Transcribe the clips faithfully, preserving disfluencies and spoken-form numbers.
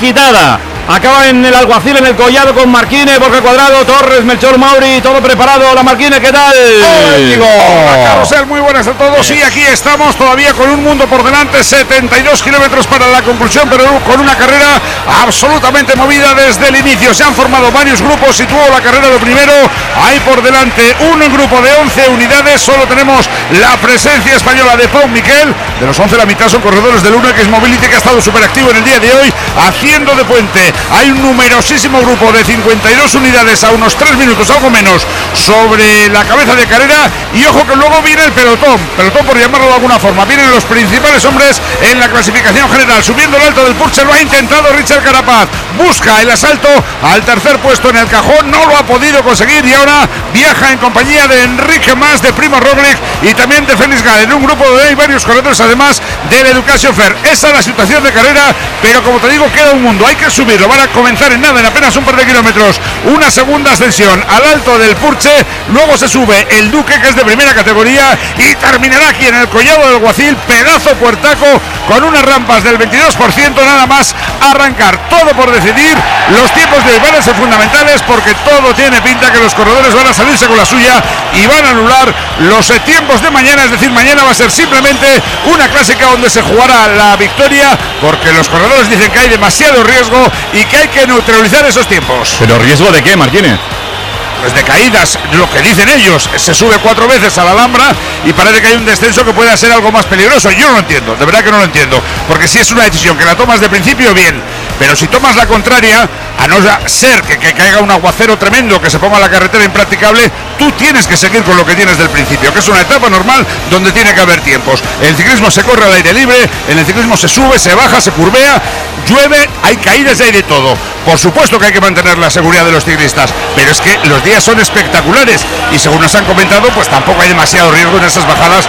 agitada. Acaba en el Alguacil, en el Collado, con Marquínez, Borja Cuadrado, Torres, Melchor Mauri, todo preparado. La Marquínez, ¿qué tal? Hola, Carrusel, muy buenas a todos. Y aquí estamos todavía con un mundo por delante, setenta y dos kilómetros para la conclusión, pero con una carrera absolutamente movida desde el inicio. Se han formado varios grupos, situó la carrera de primero, ahí por delante un grupo de once unidades. Solo tenemos la presencia española de Pau Miquel. De los once, la mitad son corredores del Unex Mobility, que ha estado súper activo en el día de hoy, haciendo de puente. Hay un numerosísimo grupo de cincuenta y dos unidades a unos tres minutos, algo menos, sobre la cabeza de carrera. Y ojo que luego viene el pelotón, pelotón por llamarlo de alguna forma. Vienen los principales hombres en la clasificación general. Subiendo el alto del Purche lo ha intentado Richard Carapaz. Busca el asalto al tercer puesto en el cajón, no lo ha podido conseguir y ahora viaja en compañía de Enrique Mas, de Primo Roglic y también de Félix Gall, en un grupo donde hay varios corredores además del Education Fair. Esa es la situación de carrera, pero como te digo, queda un mundo, hay que subirlo. Van a comenzar en nada, en apenas un par de kilómetros, una segunda ascensión al alto del Purche, luego se sube el Duque, que es de primera categoría, y terminará aquí en el Collado del Alguacil, pedazo puertaco con unas rampas del veintidós por ciento, nada más arrancar. Todo por decidir, los tiempos de hoy van a ser fundamentales porque todo tiene pinta que los corredores van a salirse con la suya y van a anular los tiempos de mañana, es decir, mañana va a ser simplemente una clásica donde se jugará la victoria, porque los corredores dicen que hay demasiado riesgo y que hay que neutralizar esos tiempos. ¿Pero riesgo de qué, Martínez? Pues de caídas, lo que dicen ellos. Se sube cuatro veces a la Alhambra y parece que hay un descenso que pueda ser algo más peligroso. Yo no lo entiendo, de verdad que no lo entiendo, porque si es una decisión que la tomas de principio, bien, pero si tomas la contraria, a no ser que, que caiga un aguacero tremendo, que se ponga la carretera impracticable, tú tienes que seguir con lo que tienes del principio, que es una etapa normal donde tiene que haber tiempos. En el ciclismo se corre al aire libre, en el ciclismo se sube, se baja, se curvea, llueve, hay caídas y hay de todo. Por supuesto que hay que mantener la seguridad de los ciclistas, pero es que los días son espectaculares y según nos han comentado, pues tampoco hay demasiado riesgo en esas bajadas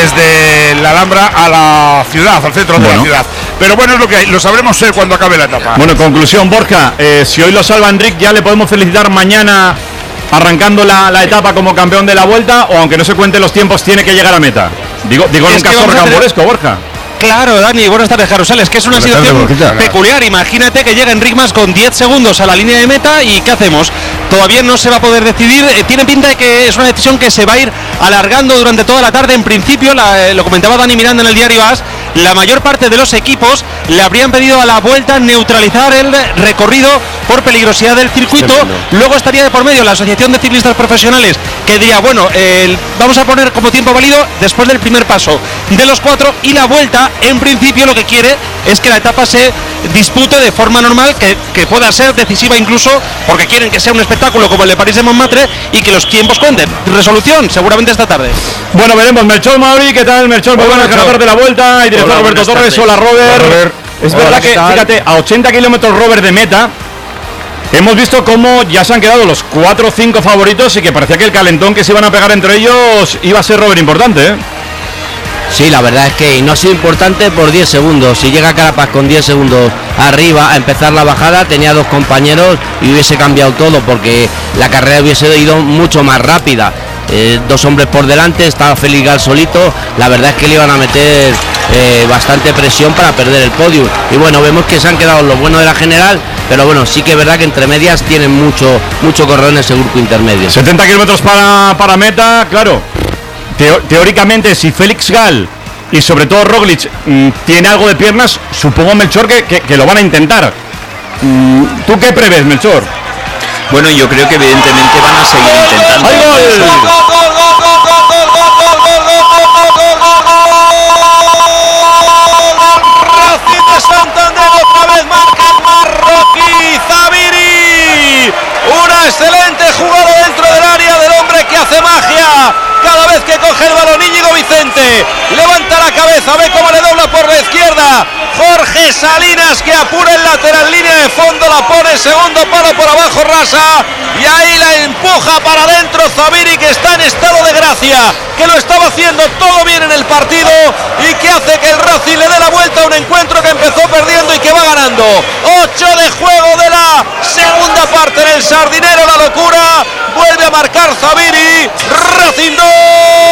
desde la Alhambra a la ciudad, al centro bueno. de la ciudad. Pero bueno, es lo que hay, lo sabremos eh, cuando acabe la etapa. Bueno, conclusión, Borja, eh, si hoy lo salva Enric, ya le podemos felicitar mañana arrancando la, la etapa como campeón de la Vuelta, o aunque no se cuenten los tiempos, tiene que llegar a meta. Digo, digo en un caso rocambolesco, Borja. Claro, Dani, buenas tardes, Carrusel. Es que es una buenas situación tardes, peculiar. Imagínate que llega Enric Mas con diez segundos a la línea de meta y ¿qué hacemos? Todavía no se va a poder decidir. Eh, tiene pinta de que es una decisión que se va a ir alargando durante toda la tarde. En principio, la, eh, lo comentaba Dani Miranda en el diario A S, la mayor parte de los equipos le habrían pedido a la Vuelta neutralizar el recorrido por peligrosidad del circuito. Luego estaría de por medio la Asociación de Ciclistas Profesionales, que diría, bueno, eh, vamos a poner como tiempo válido después del primer paso de los cuatro, y la Vuelta en principio lo que quiere es que la etapa se dispute de forma normal, que, que pueda ser decisiva incluso, porque quieren que sea un espectáculo como el de París de Montmartre y que los tiempos cuenten. Resolución seguramente esta tarde. Bueno, veremos. Melchor Mauri, ¿qué tal, Melchor? Muy buenas, ganador de la Vuelta, y director Roberto Torres. Hola, Robert. Robert. Es Hola, verdad que, fíjate, a ochenta kilómetros, Robert, de meta, hemos visto cómo ya se han quedado los cuatro o cinco favoritos y que parecía que el calentón que se iban a pegar entre ellos iba a ser, Robert, importante, ¿eh? Sí, la verdad es que no ha sido importante por diez segundos. Si llega Carapaz con diez segundos arriba a empezar la bajada, tenía dos compañeros y hubiese cambiado todo, porque la carrera hubiese ido mucho más rápida. Eh, dos hombres por delante, estaba Félix Gall solito. La verdad es que le iban a meter eh, bastante presión para perder el podio. Y bueno, vemos que se han quedado los buenos de la general, pero bueno, sí que es verdad que entre medias tienen mucho, mucho corredor en ese grupo intermedio. setenta kilómetros para, para meta, claro. Teo, teóricamente, si Félix Gall y sobre todo Roglic mmm, tiene algo de piernas, supongo, Melchor, que, que, que lo van a intentar. Mm, ¿Tú qué prevés, Melchor? Bueno, yo creo que evidentemente van a seguir intentando. ¡Ay, gol! Racing de Santander otra vez marca el marroquí Zaviri. Una excelente jugada dentro del área del hombre que hace magia. Cada vez que coge el balón, Íñigo Vicente levanta la cabeza, ve cómo le dobla por la izquierda Jorge Salinas, que apura el lateral, línea de fondo, la pone segundo palo por abajo Rasa, y ahí la empuja para adentro Zaviri, que está en estado de gracia, que lo estaba haciendo todo bien en el partido y que hace que el Racing le dé la vuelta a un encuentro que empezó perdiendo y que va ganando. Ocho de juego de la segunda parte en el Sardinero, la locura, vuelve a marcar Zaviri. Racing dos,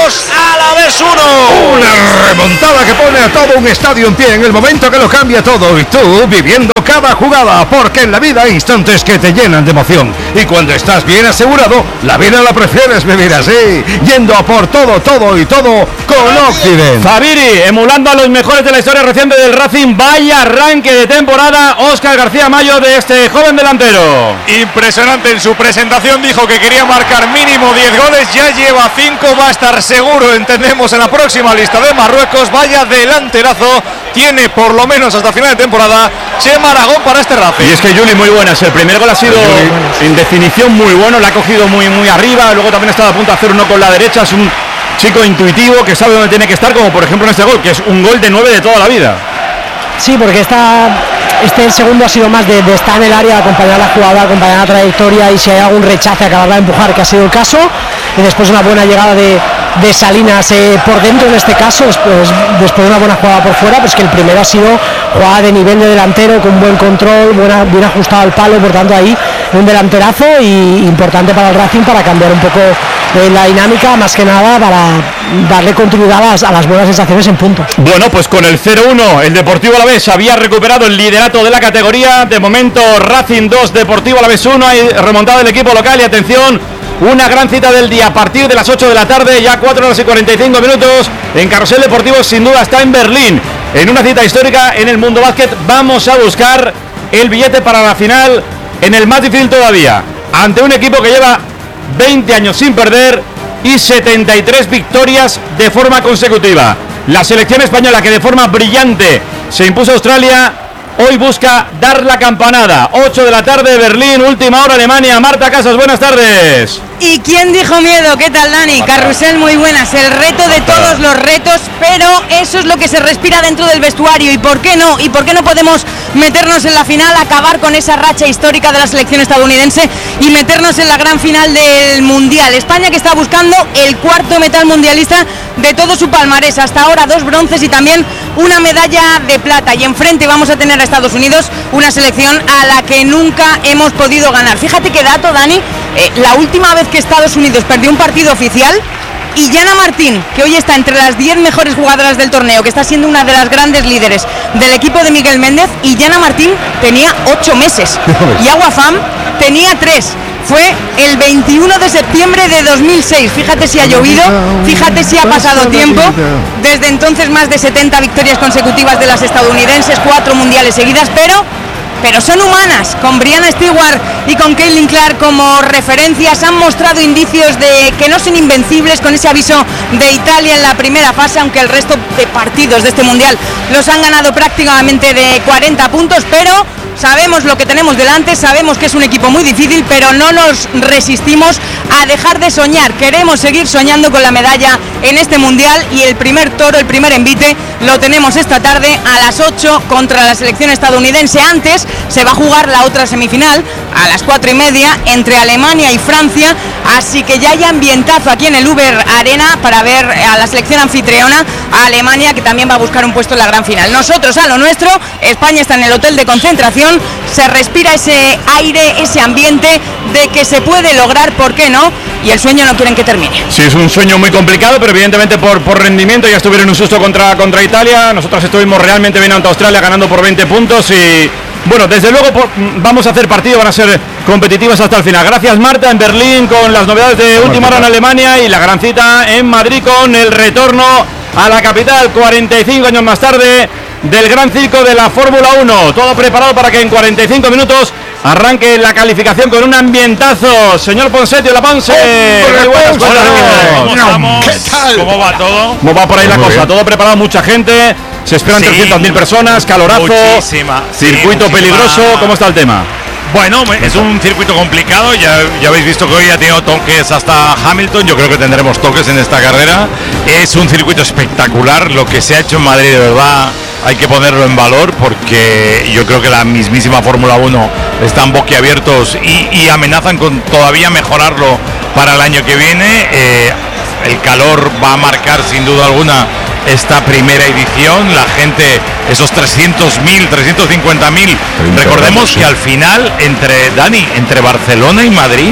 dos, Alavés uno. Una remontada que pone a todo un estadio en pie en el momento que lo cambia todo, y tú viviendo cada jugada, porque en la vida hay instantes que te llenan de emoción, y cuando estás bien asegurado, la vida la prefieres vivir así, yendo a por todo, todo y todo con Occident. Zaviri, emulando a los mejores de la historia reciente del Racing. Vaya arranque de temporada, Óscar García Mayo, de este joven delantero. Impresionante. En su presentación dijo que quería marcar mínimo diez goles, ya lleva cinco, va a estar seguro, entendemos, en la próxima lista de Marruecos. Vaya delanterazo tiene, por lo menos hasta final de temporada, Chema Aragón para este Racing. Y es que Juli muy buenas, el primer gol ha sido en definición muy bueno, la ha cogido muy muy arriba, luego también ha estado a punto de hacer uno con la derecha. Es un chico intuitivo que sabe dónde tiene que estar, como por ejemplo en este gol, que es un gol de nueve de toda la vida. Sí, porque esta, este segundo ha sido más de, de estar en el área, acompañar a la jugada, acompañar la trayectoria, y si hay algún rechace acabarla de empujar, que ha sido el caso, y después una buena llegada de, de Salinas eh, por dentro en este caso, después, después de una buena jugada por fuera, pues que el primero ha sido jugada de nivel de delantero, con buen control, buena, bien ajustado al palo, por tanto ahí un delanterazo y importante para el Racing, para cambiar un poco eh, la dinámica, más que nada para darle continuidad a las, a las buenas sensaciones en puntos. Bueno, pues con el cero uno el Deportivo Alavés había recuperado el liderato de la categoría. De momento Racing dos, Deportivo Alavés uno, hay remontada del equipo local. Y atención, una gran cita del día a partir de las ocho de la tarde, ya cuatro horas y cuarenta y cinco minutos en Carrusel Deportivo. Sin duda está en Berlín, en una cita histórica en el mundo básquet. Vamos a buscar el billete para la final, en el más difícil todavía, ante un equipo que lleva veinte años sin perder y setenta y tres victorias de forma consecutiva. La selección española, que de forma brillante se impuso a Australia, hoy busca dar la campanada. ocho de la tarde, Berlín, última hora Alemania. Marta Casas, buenas tardes. ¿Y quién dijo miedo? ¿Qué tal, Dani? Carrusel, muy buenas. El reto de todos los retos, pero eso es lo que se respira dentro del vestuario. ¿Y por qué no? ¿Y por qué no podemos meternos en la final, acabar con esa racha histórica de la selección estadounidense y meternos en la gran final del Mundial? España, que está buscando el cuarto metal mundialista de todo su palmarés. Hasta ahora dos bronces y también una medalla de plata. Y enfrente vamos a tener a Estados Unidos, una selección a la que nunca hemos podido ganar. Fíjate qué dato, Dani. Eh, la última vez que Estados Unidos perdió un partido oficial, y Yana Martín, que hoy está entre las diez mejores jugadoras del torneo, que está siendo una de las grandes líderes del equipo de Miguel Méndez, y Yana Martín tenía ocho meses y Agua Fam tenía tres. Fue el veintiuno de septiembre de dos mil seis. Fíjate si ha llovido, fíjate si ha pasado tiempo. Desde entonces más de setenta victorias consecutivas de las estadounidenses, cuatro mundiales seguidas, pero pero son humanas. Con Brianna Stewart y con Caitlin Clark como referencias, han mostrado indicios de que no son invencibles, con ese aviso de Italia en la primera fase, aunque el resto de partidos de este mundial los han ganado prácticamente de cuarenta puntos, pero sabemos lo que tenemos delante, sabemos que es un equipo muy difícil, pero no nos resistimos a dejar de soñar. Queremos seguir soñando con la medalla en este mundial, y el primer toro, el primer envite, lo tenemos esta tarde a las ocho contra la selección estadounidense. Antes se va a jugar la otra semifinal a las cuatro y media entre Alemania y Francia, así que ya hay ambientazo aquí en el Uber Arena para ver a la selección anfitriona, a Alemania, que también va a buscar un puesto en la gran final. Nosotros a lo nuestro. España está en el hotel de concentración, se respira ese aire, ese ambiente de que se puede lograr, ¿por qué no? Y el sueño no quieren que termine. Sí, es un sueño muy complicado, pero evidentemente por, por rendimiento. Ya estuvieron un susto contra, contra Italia. Nosotros estuvimos realmente bien ante Australia, ganando por veinte puntos. Y bueno, desde luego por, vamos a hacer partido, van a ser competitivas hasta el final. Gracias, Marta, en Berlín con las novedades de última hora en Alemania, y la gran cita en Madrid con el retorno a la capital cuarenta y cinco años más tarde del gran circo de la Fórmula uno. Todo preparado para que en cuarenta y cinco minutos arranque la calificación con un ambientazo. Señor Ponsetio, La Ponce. Muy buenas, Hola, ¿cómo estamos? ¿Qué tal? ¿Cómo va todo? ¿Cómo va por ahí la Muy cosa? bien. Todo preparado, mucha gente. Se esperan Sí, trescientas mil personas, calorazo, muchísima, sí, circuito muchísima. peligroso. ¿Cómo está el tema? Bueno, es un circuito complicado, ya, ya habéis visto que hoy ha tenido toques hasta Hamilton, yo creo que tendremos toques en esta carrera. Es un circuito espectacular, lo que se ha hecho en Madrid, de verdad hay que ponerlo en valor, porque yo creo que la mismísima Fórmula uno están boquiabiertos y, y amenazan con todavía mejorarlo para el año que viene. Eh, el calor va a marcar sin duda alguna esta primera edición, la gente, esos trescientos mil, trescientos cincuenta mil, recordemos que al final, entre Dani, entre Barcelona y Madrid,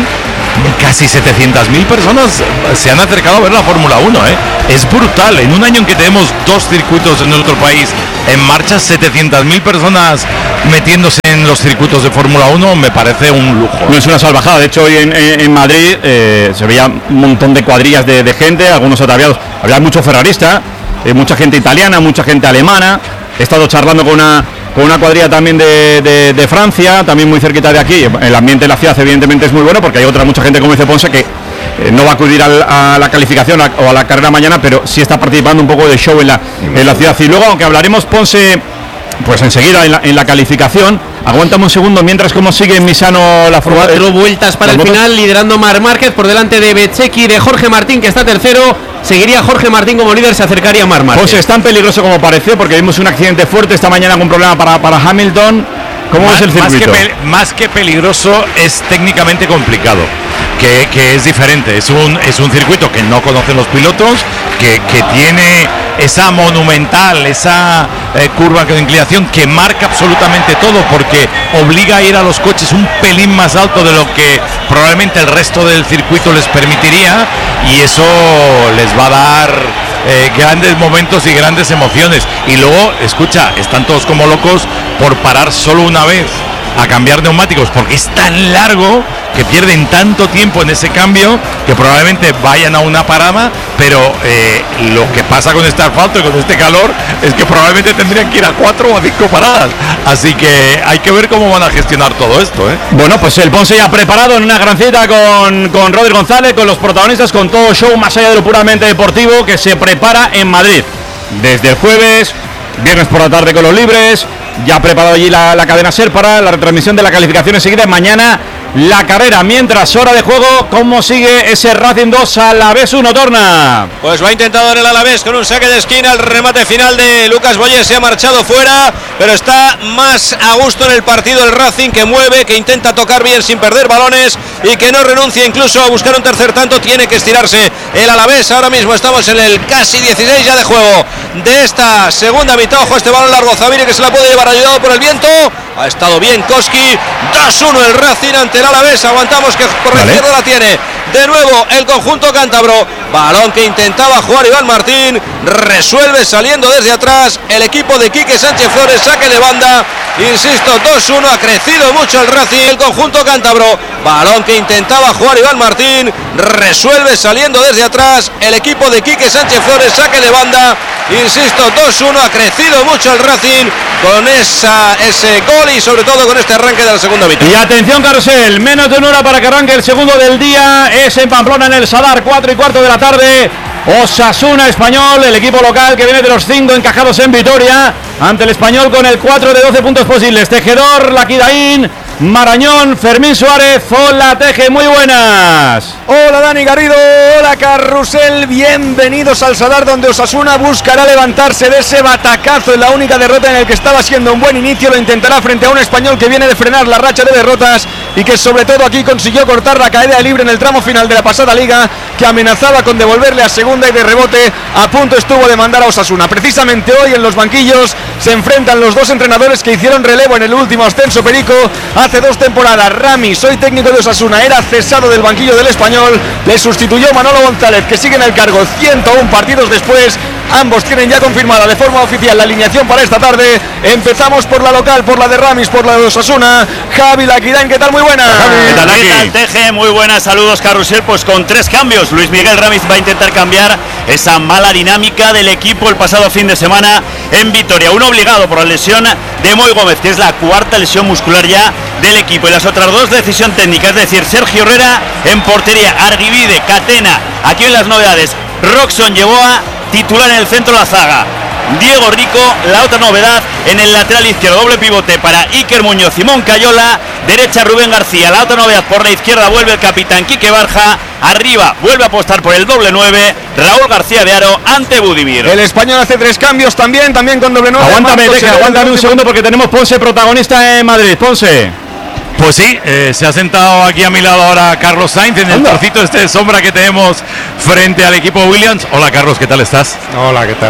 casi setecientas mil personas se han acercado a ver la Fórmula uno, ¿eh? Es brutal. En un año en que tenemos dos circuitos en nuestro país en marcha, setecientas mil personas metiéndose en los circuitos de Fórmula uno, me parece un lujo. No es una salvajada. De hecho, hoy en, en Madrid eh, se veía un montón de cuadrillas de, de gente, algunos ataviados. Había mucho ferrarista, eh, mucha gente italiana, mucha gente alemana. He estado charlando con una con una cuadrilla también de, de, de Francia, también muy cerquita de aquí. El ambiente de la ciudad evidentemente es muy bueno, porque hay otra mucha gente, como dice Ponce, que eh, no va a acudir al, a la calificación a, o a la carrera mañana, pero sí está participando un poco de show en la, en la ciudad. Y luego, aunque hablaremos, Ponce, pues enseguida en la, en la calificación, aguántame un segundo, mientras cómo sigue en Misano la Fórmula. Cuatro vueltas para el motos. Final, liderando Marc Márquez por delante de Bezzecchi, de Jorge Martín, que está tercero. Seguiría Jorge Martín como líder, se acercaría a Marc Márquez. Pues es tan peligroso como parece, porque vimos un accidente fuerte esta mañana con un problema para, para Hamilton. ¿Cómo más, es el circuito? Más que, pe- más que peligroso, es técnicamente complicado. Que, que es diferente, es un, es un circuito que no conocen los pilotos, que, que tiene esa monumental, esa eh, curva de inclinación que marca absolutamente todo, porque obliga a ir a los coches un pelín más alto de lo que probablemente el resto del circuito les permitiría, y eso les va a dar eh, grandes momentos y grandes emociones. Y luego, escucha, están todos como locos por parar solo una vez a cambiar neumáticos, porque es tan largo que pierden tanto tiempo en ese cambio que probablemente vayan a una parada, pero eh, lo que pasa con este asfalto y con este calor es que probablemente tendrían que ir a cuatro o a cinco paradas, así que hay que ver cómo van a gestionar todo esto, ¿eh? Bueno, pues el Ponce ya preparado en una gran cita con, con Rodri González, con los protagonistas, con todo show más allá de lo puramente deportivo, que se prepara en Madrid desde el jueves, viernes por la tarde con los libres. Ya ha preparado allí la, la cadena SER para la retransmisión de la calificación enseguida. Mañana la carrera. Mientras, hora de juego, ¿cómo sigue ese Racing dos Alavés uno, Torna? Pues lo ha intentado en el Alavés con un saque de esquina. El remate final de Lucas Boyer se ha marchado fuera, pero está más a gusto en el partido el Racing, que mueve, que intenta tocar bien sin perder balones y que no renuncia incluso a buscar un tercer tanto. Tiene que estirarse el Alavés. Ahora mismo estamos en el casi dieciséis ya de juego de esta segunda mitad. Ojo, este balón largo, Zaviri, que se la puede llevar ayudado por el viento. Ha estado bien Koski. dos uno el Racing ante el Alavés. Aguantamos, que por la izquierda la tiene de nuevo el conjunto cántabro. Balón que intentaba jugar Iván Martín. Resuelve saliendo desde atrás el equipo de Quique Sánchez Flores. Saque de banda. Insisto, dos uno. Ha crecido mucho el Racing, el conjunto cántabro. Balón que intentaba jugar Iván Martín. Resuelve saliendo desde atrás el equipo de Quique Sánchez Flores. Saque de banda. Insisto, dos uno. Ha crecido mucho el Racing con esa, ese gol y sobre todo con este arranque de la segunda mitad. Y atención, Carrusel, menos de una hora para que arranque el segundo del día. Es en Pamplona, en el Sadar, cuatro y cuarto de la tarde. Osasuna Español, el equipo local que viene de los cinco encajados en Vitoria, ante el Español con el cuatro de doce puntos posibles. Tejedor, Laquidaín, Marañón, Fermín Suárez. Hola, Teje, muy buenas. Hola, Dani Garrido, hola, Carrusel, bienvenidos al Sadar, donde Osasuna buscará levantarse de ese batacazo en la única derrota en el que estaba siendo un buen inicio. Lo intentará frente a un Español que viene de frenar la racha de derrotas y que sobre todo aquí consiguió cortar la caída de libre en el tramo final de la pasada liga, que amenazaba con devolverle a segunda y de rebote a punto estuvo de mandar a Osasuna. Precisamente hoy en los banquillos se enfrentan los dos entrenadores que hicieron relevo en el último ascenso, Perico, hace dos temporadas. Ramis, hoy técnico de Osasuna, era cesado del banquillo del Español, le sustituyó Manolo González, que sigue en el cargo ciento uno partidos después. Ambos tienen ya confirmada de forma oficial la alineación para esta tarde. Empezamos por la local, por la de Ramis, por la de Osasuna. Javi Laquidán, ¿qué tal? Muy buenas. ¿Qué tal, ¿Qué tal, Teje? Muy buenas, saludos, Carrusel. Pues con tres cambios. Luis Miguel Ramis va a intentar cambiar esa mala dinámica del equipo el pasado fin de semana en Vitoria. Uno obligado por la lesión de Moy Gómez, que es la cuarta lesión muscular ya del equipo. Y las otras dos, decisión técnica, es decir, Sergio Herrera en portería, Argivide, Catena. Aquí en las novedades, Roxon Yeboah, titular en el centro de la zaga. Diego Rico, la otra novedad en el lateral izquierdo, doble pivote para Iker Muñoz y Moncayola. Derecha, Rubén García. La otra novedad por la izquierda, vuelve el capitán Quique Barja. Arriba vuelve a apostar por el doble nueve, Raúl García de Aro ante Budimir. El Español hace tres cambios también, también con doble nueve. Aguántame, deja, aguántame un segundo, porque tenemos Ponce protagonista en Madrid. Ponce. Pues sí, eh, se ha sentado aquí a mi lado ahora Carlos Sainz en el trocito este de sombra que tenemos frente al equipo Williams. Hola, Carlos, ¿qué tal estás? Hola, ¿qué tal?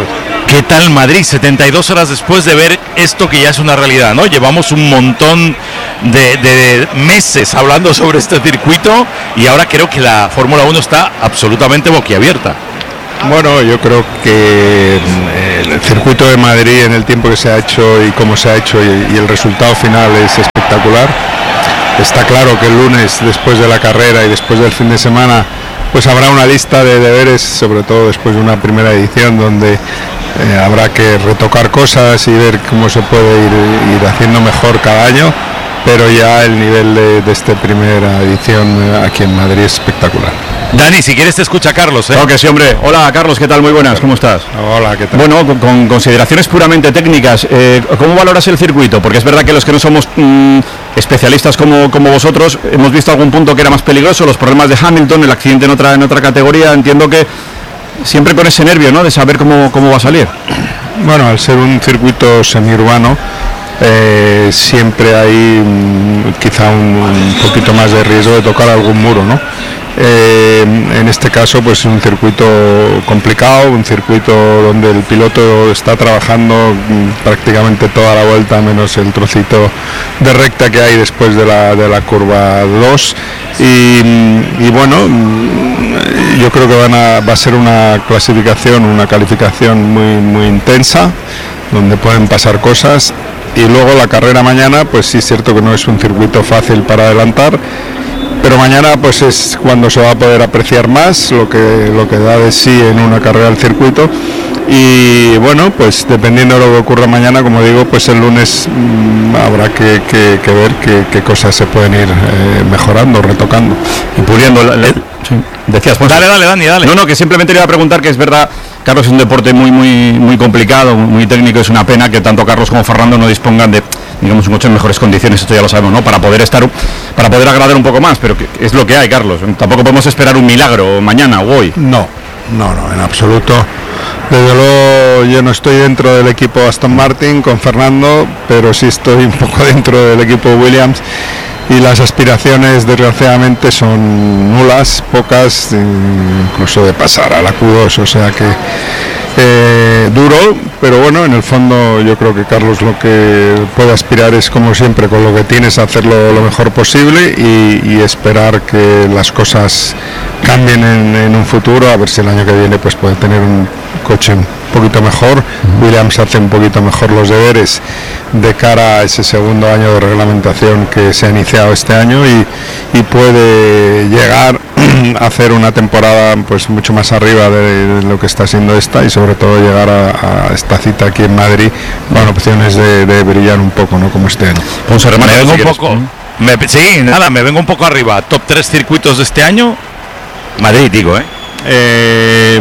¿Qué tal Madrid? setenta y dos horas después de ver esto que ya es una realidad, ¿no? Llevamos un montón de, de meses hablando sobre este circuito y ahora creo que la Fórmula uno está absolutamente boquiabierta. Bueno, yo creo que el circuito de Madrid en el tiempo que se ha hecho y cómo se ha hecho y, y el resultado final es espectacular. Está claro que el lunes, después de la carrera y después del fin de semana, pues habrá una lista de deberes, sobre todo después de una primera edición donde eh, habrá que retocar cosas y ver cómo se puede ir, ir haciendo mejor cada año, pero ya el nivel de, de esta primera edición aquí en Madrid es espectacular. Dani, si quieres te escucha Carlos, ¿eh? Claro que sí, hombre. Hola, Carlos, ¿qué tal? Muy buenas, ¿cómo estás? Hola, ¿qué tal? Bueno, con, con consideraciones puramente técnicas, eh, ¿cómo valoras el circuito? Porque es verdad que los que no somos mmm, especialistas como, como vosotros, hemos visto algún punto que era más peligroso, los problemas de Hamilton, el accidente en otra, en otra categoría, entiendo que siempre con ese nervio, ¿no?, de saber cómo, cómo va a salir. Bueno, al ser un circuito semiurbano, eh, siempre hay mm, quizá un, un poquito más de riesgo de tocar algún muro, ¿no? Eh, en este caso pues es un circuito complicado, un circuito donde el piloto está trabajando prácticamente toda la vuelta menos el trocito de recta que hay después de la, de la curva dos y, y bueno, yo creo que van a, va a ser una clasificación, una calificación muy, muy intensa donde pueden pasar cosas y luego la carrera mañana pues sí es cierto que no es un circuito fácil para adelantar, pero mañana pues es cuando se va a poder apreciar más lo que lo que da de sí en una carrera del circuito y bueno, pues dependiendo de lo que ocurra mañana, como digo, pues el lunes mmm, habrá que, que, que ver qué, qué cosas se pueden ir eh, mejorando, retocando y puliendo. La, la, sí. Decías, pues, dale, dale, Dani, dale. No, no, que simplemente le iba a preguntar que es verdad, Carlos, es un deporte muy, muy, muy complicado, muy técnico, es una pena que tanto Carlos como Fernando no dispongan de, digamos, un coche en mejores condiciones, esto ya lo sabemos, ¿no?, para poder estar, para poder agradar un poco más, pero que es lo que hay, Carlos, tampoco podemos esperar un milagro mañana o hoy. No, no, no, en absoluto. Desde luego yo no estoy dentro del equipo Aston Martin con Fernando, pero sí estoy un poco dentro del equipo Williams y las aspiraciones desgraciadamente son nulas, pocas, incluso de pasar a la Q dos, o sea que eh, duro, pero bueno, en el fondo yo creo que Carlos lo que puede aspirar es, como siempre, con lo que tienes, hacerlo lo mejor posible y, y esperar que las cosas cambien en, en un futuro, a ver si el año que viene pues puede tener un coche un poquito mejor. Uh-huh. Williams hace un poquito mejor los deberes de cara a ese segundo año de reglamentación que se ha iniciado este año y, y puede llegar a hacer una temporada pues mucho más arriba de, de lo que está siendo esta y sobre todo llegar a, a esta cita aquí en Madrid con opciones de, de brillar un poco, ¿no?, como este año. Pues me vengo un poco, me, sí, nada, me vengo un poco arriba. Top tres circuitos de este año, Madrid, digo, ¿eh? Eh,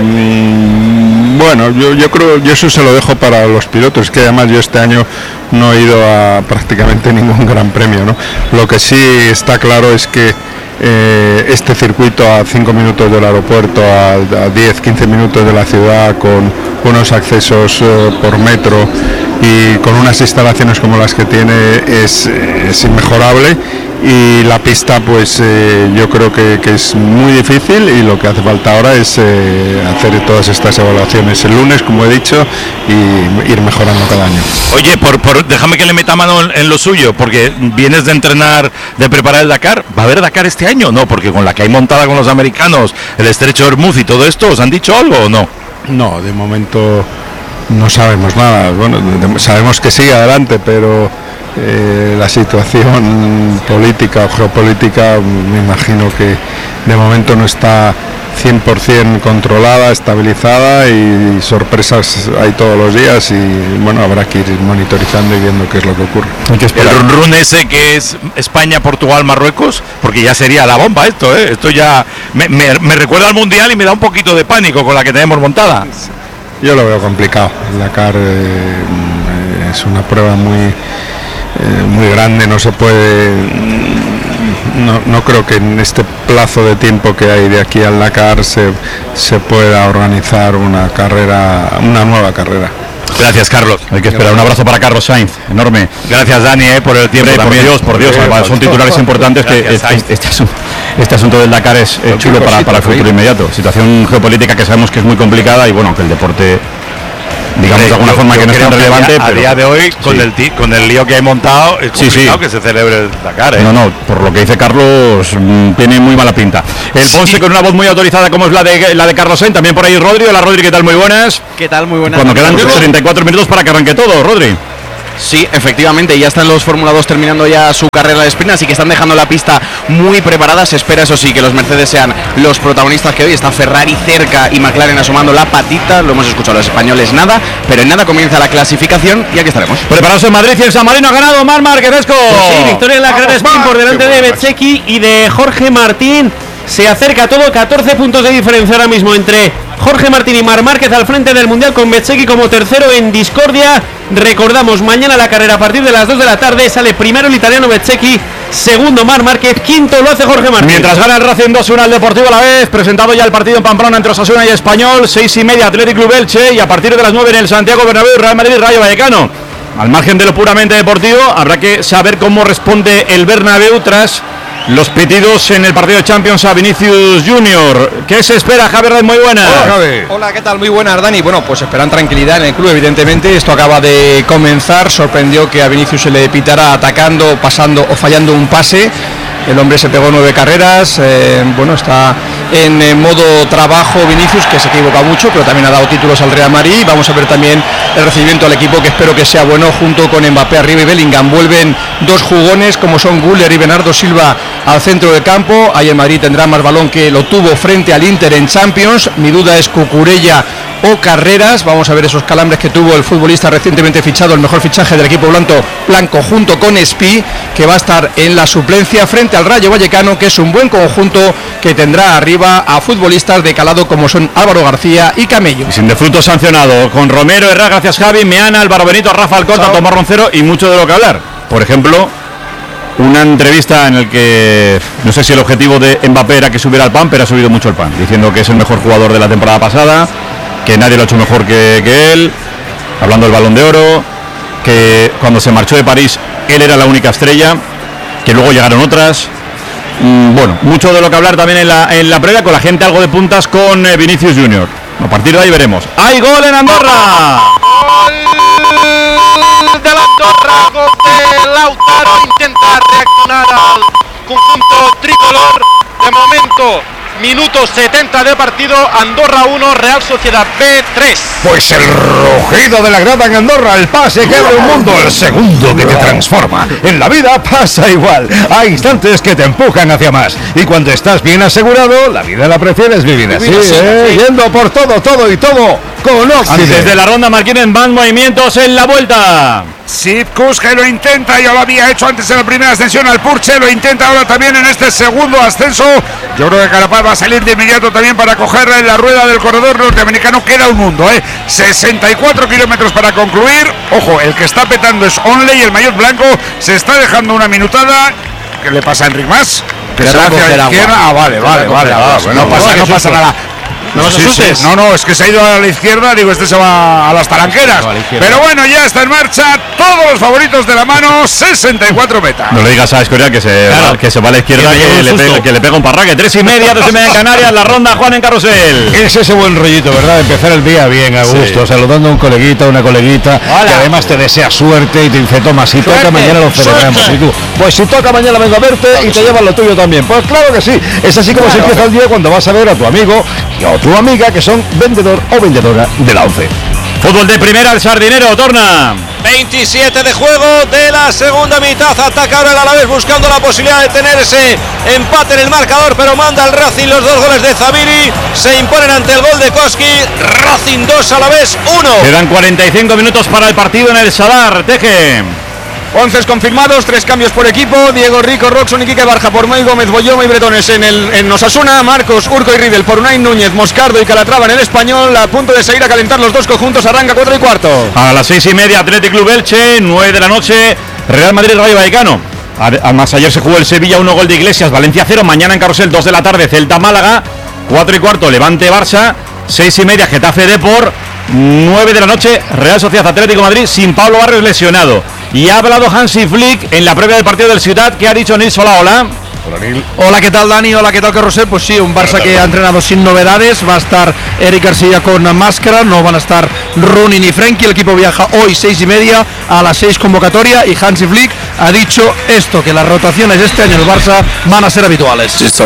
bueno, yo, yo creo, yo eso se lo dejo para los pilotos, que además yo este año no he ido a prácticamente ningún gran premio, ¿no? Lo que sí está claro es que eh, este circuito a cinco minutos del aeropuerto, a, a diez, quince minutos de la ciudad, con unos accesos eh, por metro y con unas instalaciones como las que tiene es, es inmejorable. Y la pista pues eh, yo creo que, que es muy difícil y lo que hace falta ahora es eh, hacer todas estas evaluaciones el lunes, como he dicho, y ir mejorando cada año. Oye, por, por déjame que le meta mano en, en lo suyo, porque vienes de entrenar, de preparar el Dakar. ¿Va a haber Dakar este año? No, porque con la que hay montada con los americanos, el estrecho de Hormuz y todo esto, ¿os han dicho algo o no? No, de momento no sabemos nada. Bueno, de, sabemos que sigue adelante, pero Eh, la situación política o geopolítica me imagino que de momento no está cien por ciento controlada, estabilizada y sorpresas hay todos los días y bueno, habrá que ir monitorizando y viendo qué es lo que ocurre. El run ese que es España, Portugal, Marruecos, porque ya sería la bomba esto, ¿eh? Esto ya me, me, me recuerda al Mundial y me da un poquito de pánico con la que tenemos montada. Yo lo veo complicado. El Dakar eh, es una prueba muy Eh, muy grande, no se puede, no, no creo que en este plazo de tiempo que hay de aquí al Dakar se, se pueda organizar una carrera, una nueva carrera. Gracias, Carlos. Hay que esperar. Un abrazo para Carlos Sainz, enorme. Gracias, Dani, eh, por el tiempo. Hombre, también. Por Dios, por Dios, Eh, además, son titulares importantes. Gracias, que este, este, asunto, este asunto del Dakar es eh, chulo para, para el futuro inmediato. Situación geopolítica que sabemos que es muy complicada y bueno, que el deporte digamos de alguna yo, forma yo que no es tan relevante. A, a día de hoy, con, sí. el ti, con el lío que hay montado, es complicado sí, sí. que se celebre el Dakar. ¿eh? No, no, por lo que dice Carlos, mmm, tiene muy mala pinta. El sí. Ponce con una voz muy autorizada como es la de la de Carlos Sainz, también por ahí Rodri. Hola Rodri, ¿qué tal? Muy buenas. ¿Qué tal? Muy buenas. Cuando quedan treinta y cuatro minutos para que arranque todo, Rodri. Sí, efectivamente, ya están los Fórmula dos terminando ya su carrera de sprint, así que están dejando la pista muy preparada. Se espera, eso sí, que los Mercedes sean los protagonistas que hoy. Está Ferrari cerca y McLaren asomando la patita. Lo hemos escuchado los españoles, nada, pero en nada comienza la clasificación y aquí estaremos. Preparados en Madrid y en San Marino ha ganado Marc Márquez. Pues sí, victoria en la carrera sprint por delante de Bezzecchi y de Jorge Martín. Se acerca todo, catorce puntos de diferencia ahora mismo entre Jorge Martín y Marc Márquez al frente del Mundial, con Bezzecchi como tercero en discordia. Recordamos, mañana la carrera a partir de las dos de la tarde. Sale primero el italiano Bezzecchi, segundo Marc Márquez, quinto lo hace Jorge Martín. Mientras gana el Racing dos uno al Deportivo a la vez, presentado ya el partido en Pamplona entre Osasuna y Español, seis y media Athletic Club Elche, y a partir de las nueve en el Santiago Bernabéu, Real Madrid Rayo Vallecano. Al margen de lo puramente deportivo, habrá que saber cómo responde el Bernabéu tras los pitidos en el partido de Champions a Vinicius Junior. ¿Qué se espera, Javier? Muy buenas. Hola, Javi. Hola, ¿qué tal? Muy buenas, Dani. Bueno, pues esperan tranquilidad en el club, evidentemente. Esto acaba de comenzar. Sorprendió que a Vinicius se le pitara atacando, pasando o fallando un pase. El hombre se pegó nueve carreras, eh, bueno, está en eh, modo trabajo Vinicius, que se equivoca mucho, pero también ha dado títulos al Real Madrid. Vamos a ver también el recibimiento al equipo, que espero que sea bueno, junto con Mbappé arriba y Bellingham. Vuelven dos jugones como son Güler y Bernardo Silva al centro del campo. Ahí en Madrid tendrá más balón que lo tuvo frente al Inter en Champions. Mi duda es Cucurella o Carreras. Vamos a ver esos calambres que tuvo el futbolista recientemente fichado, el mejor fichaje del equipo blanco, blanco junto con Espí, que va a estar en la suplencia frente al Rayo Vallecano, que es un buen conjunto que tendrá arriba a futbolistas de calado como son Álvaro García y Camello. Y sin de fruto sancionado, con Romero, Herrera, gracias Javi, Meana, Álvaro Benito, Rafa Alcorta, Tomás Roncero y mucho de lo que hablar. Por ejemplo, una entrevista en la que no sé si el objetivo de Mbappé era que subiera el pan, pero ha subido mucho el pan, diciendo que es el mejor jugador de la temporada pasada, que nadie lo ha hecho mejor que, que él, hablando del Balón de Oro, que cuando se marchó de París él era la única estrella, que luego llegaron otras. Mm, bueno, mucho de lo que hablar también en la, en la previa, con la gente algo de puntas con eh, Vinicius Junior. A partir de ahí veremos. ¡Hay gol en Andorra! Gol de la Andorra, gol de Lautaro, intenta reaccionar al conjunto tricolor. De momento, minuto setenta de partido, Andorra uno, Real Sociedad B tres. Pues el rugido de la grada en Andorra, el pase que abre un mundo, el segundo que te transforma. En la vida pasa igual, hay instantes que te empujan hacia más. Y cuando estás bien asegurado, la vida la prefieres vivir así, ¿eh? Yendo por todo, todo y todo con Oxide. Antes de la ronda, Marquín van movimientos en la vuelta. Sipkus, que lo intenta, ya lo había hecho antes en la primera ascensión al Purche, lo intenta ahora también en este segundo ascenso. Yo creo que Carapaz va a salir de inmediato también para cogerla en la rueda del corredor norteamericano. Queda un mundo, ¿eh? sesenta y cuatro kilómetros para concluir. Ojo, el que está petando es Onley, el maillot blanco, se está dejando una minutada. ¿Qué le pasa a Enric Mas? Que se va hacia la izquierda. Ah, vale, vale, vale. Ah, bueno, no pasa, no pasa nada. No, sí, sí. no, no, es que se ha ido a la izquierda, digo, este se va a las talanqueras. Pero bueno, ya está en marcha, todos los favoritos de la mano, sesenta y cuatro metas. No le digas a Escoria que se, claro. que se va a la izquierda, que le, pega, que le pega un parraque. Tres y media, tres y media en Canarias, la ronda, Juan en Carrusel. Es ese buen rollito, ¿verdad? Empezar el día bien, a gusto, sí. saludando a un coleguita, una coleguita, Hola. que además te desea suerte y te dice, toma, si suerte, toca mañana lo celebramos. Y tú, pues si toca mañana vengo a verte claro y te sí. llevas lo tuyo también. Pues claro que sí, es así como claro. se empieza el día cuando vas a ver a tu amigo o tu amiga que son vendedor o vendedora de la ONCE. Fútbol de primera, el Sardinero, torna. veintisiete de juego de la segunda mitad. Ataca ahora el Alavés buscando la posibilidad de tener ese empate en el marcador, pero manda el Racing los dos goles de Zabiri. Se imponen ante el gol de Koski. Racing dos, Alavés uno. Quedan cuarenta y cinco minutos para el partido en el Sadar. Teje. once confirmados, tres cambios por equipo. Diego Rico, Roxon y Quique Barja por Moy Gómez, Boyoma y Bretones en el en Osasuna. Marcos, Urco y Riedel por Unai Núñez, Moscardo y Calatrava en el Español. A punto de seguir a calentar los dos conjuntos. Arranca cuatro y cuarto. A las seis y media, Athletic Club Elche. nueve de la noche, Real Madrid Rayo Vallecano. Además, ayer se jugó el Sevilla, uno gol de Iglesias, Valencia cero. Mañana en Carrusel, dos de la tarde, Celta Málaga. cuatro y cuarto, Levante Barça. seis y media, Getafe Depor. nueve de la noche, Real Sociedad Atlético Madrid, sin Pablo Barrios lesionado. Y ha hablado Hansi Flick en la previa del partido del Ciudad. ¿Qué ha dicho Nils Olaola? Hola, ¿qué tal, Dani? Hola, ¿qué tal, Carrusel? Pues sí, un Barça que ha entrenado sin novedades. Va a estar Eric García con máscara, no van a estar Rooney ni Frenkie. El equipo viaja hoy seis y media, a las seis convocatoria, y Hansi Flick ha dicho esto, que las rotaciones este año en el Barça van a ser habituales. Esto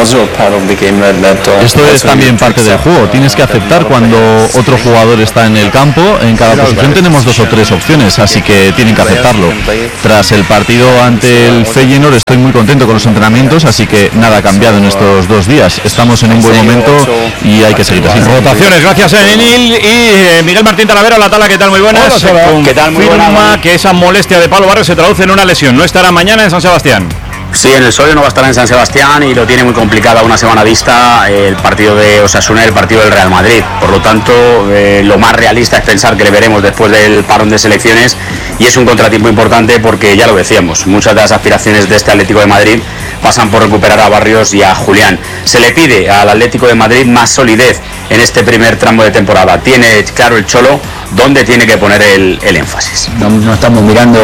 es también parte del juego. Tienes que aceptar cuando otro jugador está en el campo. En cada posición tenemos dos o tres opciones, así que tienen que aceptarlo. Tras el partido ante el Feyenoord estoy muy contento con los entrenamientos, así que nada ha cambiado en estos dos días. Estamos en un buen momento y hay que seguir así. Rotaciones, gracias a Enil y eh, Miguel Martín Talavera. La Tala, ¿qué tal? Muy buenas. ¿Qué tal? Muy buenas. Confirma que esa molestia de Pablo Barrio se traduce en una lesión. No estará mañana en San Sebastián. Sí, en el Sorio no va a estar en San Sebastián y lo tiene muy complicado a una semana vista el partido de Osasuna y el partido del Real Madrid. Por lo tanto, eh, lo más realista es pensar que le veremos después del parón de selecciones, y es un contratiempo importante porque, ya lo decíamos, muchas de las aspiraciones de este Atlético de Madrid pasan por recuperar a Barrios y a Julián. Se le pide al Atlético de Madrid más solidez en este primer tramo de temporada. Tiene claro el Cholo dónde tiene que poner el, el énfasis. No, no estamos mirando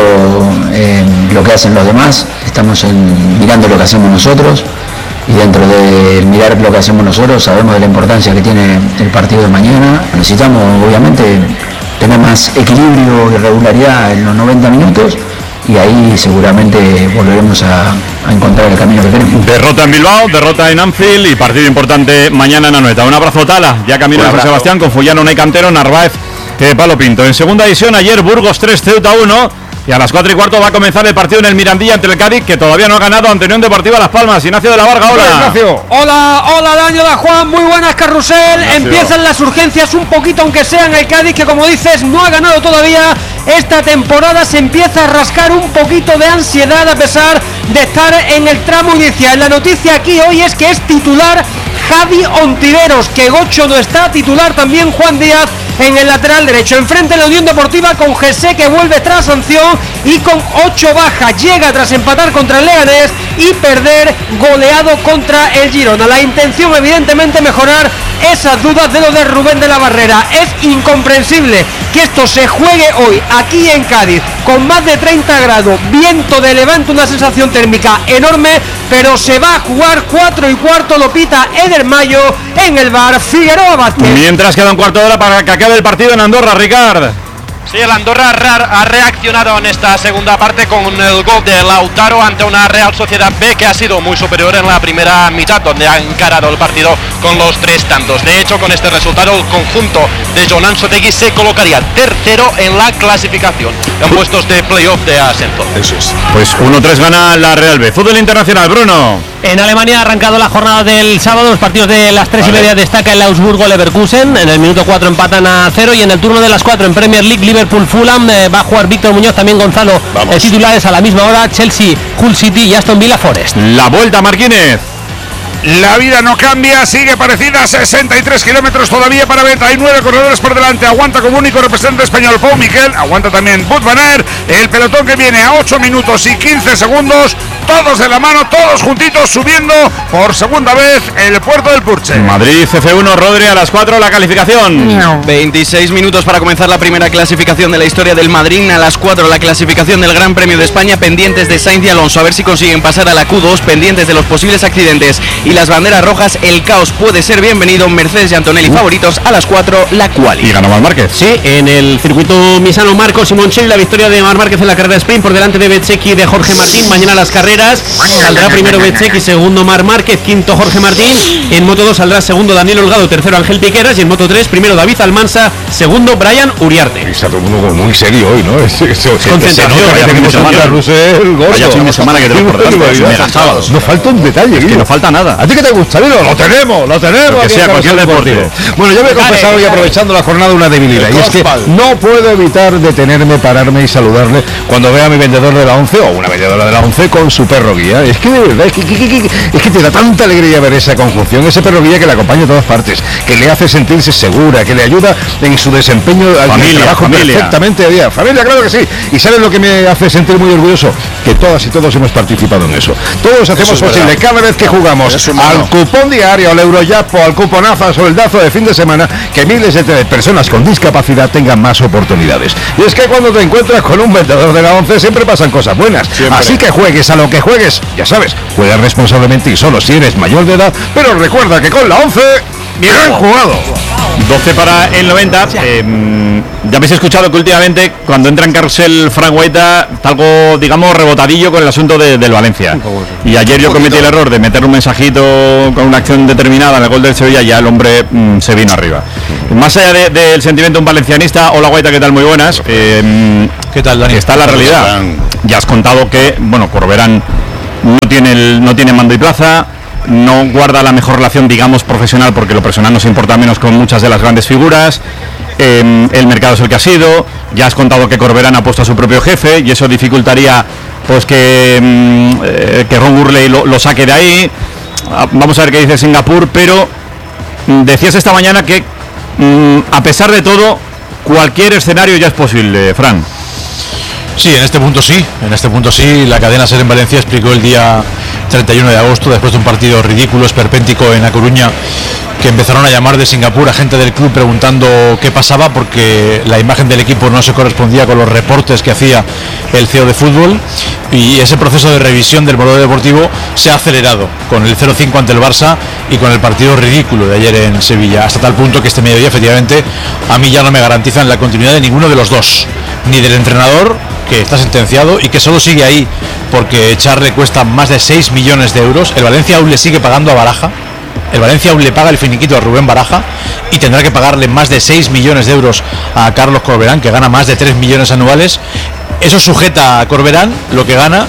eh, lo que hacen los demás, estamos en, mirando lo que hacemos nosotros, y dentro de mirar lo que hacemos nosotros sabemos de la importancia que tiene el partido de mañana. Necesitamos, obviamente, tener más equilibrio y regularidad en los noventa minutos, y ahí seguramente volveremos a, a encontrar el camino que queremos. Derrota en Bilbao, derrota en Anfield y partido importante mañana en Anoeta. Un abrazo, Tala, ya camino a San Sebastián con Fullano, Ney Cantero, Narváez, eh, Palo Pinto. En segunda división, ayer Burgos tres, Ceuta uno, y a las cuatro y cuarto va a comenzar el partido en el Mirandilla ante el Cádiz, que todavía no ha ganado ante Unión Deportiva Las Palmas. Ignacio de la Varga, hola. Ignacio. Hola, hola, Daño da Juan, muy buenas, Carrusel. Ignacio. Empiezan las urgencias un poquito, aunque sea en el Cádiz, que como dices no ha ganado todavía esta temporada. Se empieza a rascar un poquito de ansiedad a pesar de estar en el tramo inicial. La noticia aquí hoy es que es titular Javi Ontiveros, que Gocho no está, titular también Juan Díaz en el lateral derecho. Enfrente la Unión Deportiva con Jesse, que vuelve tras sanción y con ocho bajas. Llega tras empatar contra el Leganés y perder goleado contra el Girona. La intención, evidentemente, mejorar esas dudas de lo de Rubén de la Barrera. Es incomprensible que esto se juegue hoy aquí en Cádiz con más de treinta grados, viento de levante, una sensación térmica enorme, pero se va a jugar cuatro y cuarto, lo pita Eder Mayo en el bar Figueroa Vázquez. Mientras queda un cuarto de hora para que acabe el partido en Andorra, Ricard. Sí, el Andorra ha reaccionado en esta segunda parte con el gol de Lautaro ante una Real Sociedad B que ha sido muy superior en la primera mitad, donde ha encarado el partido con los tres tantos. De hecho, con este resultado, el conjunto de Jon Ansotegui se colocaría tercero en la clasificación, en puestos de playoff de ascenso. Eso es. Pues uno tres gana la Real B. Fútbol internacional, Bruno. En Alemania ha arrancado la jornada del sábado. Los partidos de las tres vale. y media destaca el Augsburgo-Leverkusen. En el minuto cuatro empatan a cero, y en el turno de las cuatro en Premier League, Liverpool-Fulham, eh, va a jugar Víctor Muñoz, también Gonzalo. Eh, titulares a la misma hora, Chelsea, Hull City y Aston Villa Forest. La vuelta, Marquínez. La vida no cambia, sigue parecida, sesenta y tres kilómetros todavía para Beta, hay nueve corredores por delante, aguanta como único representante español Pau Miquel, aguanta también Wout van Aert, el pelotón que viene a ocho minutos y quince segundos, todos de la mano, todos juntitos, subiendo por segunda vez el puerto del Purche. Madrid C F uno, Rodri, a las cuatro la calificación. veintiséis minutos para comenzar la primera clasificación de la historia del Madrid, a las cuatro la clasificación del Gran Premio de España, pendientes de Sainz y Alonso, a ver si consiguen pasar a la Q dos, pendientes de los posibles accidentes y las banderas rojas. El caos puede ser bienvenido. Mercedes y Antonelli uh. favoritos, a las cuatro la quali. Y ganó Marc Márquez. Sí, en el circuito misano Marco Simoncelli, la victoria de Marc Márquez en la carrera de sprint por delante de Bezzecchi y de Jorge Martín. Mañana las carreras saldrá primero Bezzecchi, segundo Marc Márquez, quinto Jorge Martín. En Moto dos saldrá segundo Daniel Holgado, tercero Ángel Piqueras, y en Moto tres primero David Almansa, segundo Brian Uriarte. Está todo el mundo muy serio hoy, ¿no? Es, es, es, concentración. Vaya fin de semana que tenemos por delante. Mega sábado. No falta un detalle, es que no falta nada. ¿A ti qué te gusta? Lo tenemos, lo tenemos. Que sea cualquier deportivo. Bueno, yo me he confesado hoy, aprovechando la jornada, una debilidad, y es que no puedo evitar detenerme, pararme y saludarle cuando veo a mi vendedor de la once o una vendedora de la once con su perro guía. Es que de verdad, es que, que, que, que, es que te da tanta alegría ver esa conjunción, ese perro guía que le acompaña a todas partes, que le hace sentirse segura, que le ayuda en su desempeño al trabajo familia. perfectamente día. Familia, claro que sí. Y ¿sabes lo que me hace sentir muy orgulloso? Que todas y todos hemos participado en eso. Todos hacemos eso posible, cada vez que jugamos, al cupón diario, al Eurojackpot, al cuponazo, al soldazo de fin de semana, que miles de personas con discapacidad tengan más oportunidades. Y es que cuando te encuentras con un vendedor de la once siempre pasan cosas buenas. Siempre. Así que juegues a lo que juegues, ya sabes, juega responsablemente y solo si eres mayor de edad, pero recuerda que con la once, bien jugado. doce para el noventa. Eh, ya habéis escuchado que últimamente cuando entra en carrusel Fran Guaita está algo, digamos, rebotadillo con el asunto de, del Valencia. Y ayer yo cometí el error de meter un mensajito con una acción determinada en el gol del Sevilla y ya el hombre mmm, se vino arriba. Más allá de, del sentimiento un valencianista, hola Guaita, ¿qué tal? Muy buenas. Eh, ¿Qué tal, Dani? Está la realidad. Ya has contado que, bueno, Corberán no tiene, el, no tiene mando y plaza, no guarda la mejor relación, digamos, profesional, porque lo personal nos importa menos con muchas de las grandes figuras. Eh, el mercado es el que ha sido. Ya has contado que Corberán ha puesto a su propio jefe y eso dificultaría pues que, eh, que Ron Gurley lo, lo saque de ahí. Vamos a ver qué dice Singapur, pero decías esta mañana que mm, a pesar de todo cualquier escenario ya es posible, Fran. Sí, en este punto sí, en este punto sí. La cadena SER en Valencia explicó el día treinta y uno de agosto, después de un partido ridículo, esperpéntico en A Coruña, que empezaron a llamar de Singapur a gente del club preguntando qué pasaba, porque la imagen del equipo no se correspondía con los reportes que hacía el C E O de fútbol, y ese proceso de revisión del modelo deportivo se ha acelerado con el cero cinco ante el Barça y con el partido ridículo de ayer en Sevilla, hasta tal punto que este mediodía efectivamente a mí ya no me garantizan la continuidad de ninguno de los dos, ni del entrenador, que está sentenciado y que solo sigue ahí porque echarle cuesta más de seis millones de euros. El Valencia aún le sigue pagando a Baraja, el Valencia aún le paga el finiquito a Rubén Baraja y tendrá que pagarle más de seis millones de euros a Carlos Corberán, que gana más de tres millones anuales. Eso sujeta a Corberán lo que gana,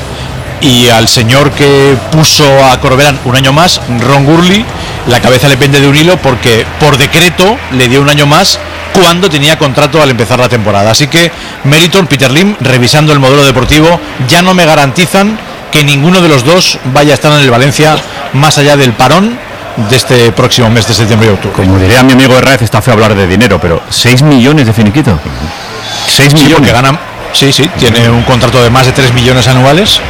y al señor que puso a Corberán un año más, Ron Gurley, la cabeza le pende de un hilo porque por decreto le dio un año más cuando tenía contrato al empezar la temporada. Así que Meriton, Peter Lim, revisando el modelo deportivo, ya no me garantizan que ninguno de los dos vaya a estar en el Valencia más allá del parón de este próximo mes de septiembre y octubre. Como diría mi amigo Herrera, está feo hablar de dinero, pero seis millones de finiquito. seis millones. Sí, porque ganan. Sí, sí, tiene un contrato de más de tres millones anuales,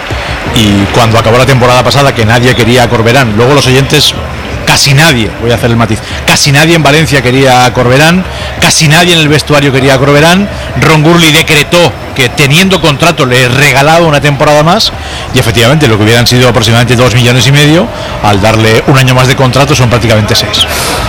y cuando acabó la temporada pasada, que nadie quería a Corberán, luego los oyentes, casi nadie, voy a hacer el matiz, casi nadie en Valencia quería a Corberán, casi nadie en el vestuario quería a Corberán. Ron Gurley decretó que teniendo contrato le regalaba una temporada más, y efectivamente lo que hubieran sido aproximadamente dos millones y medio, al darle un año más de contrato son prácticamente seis.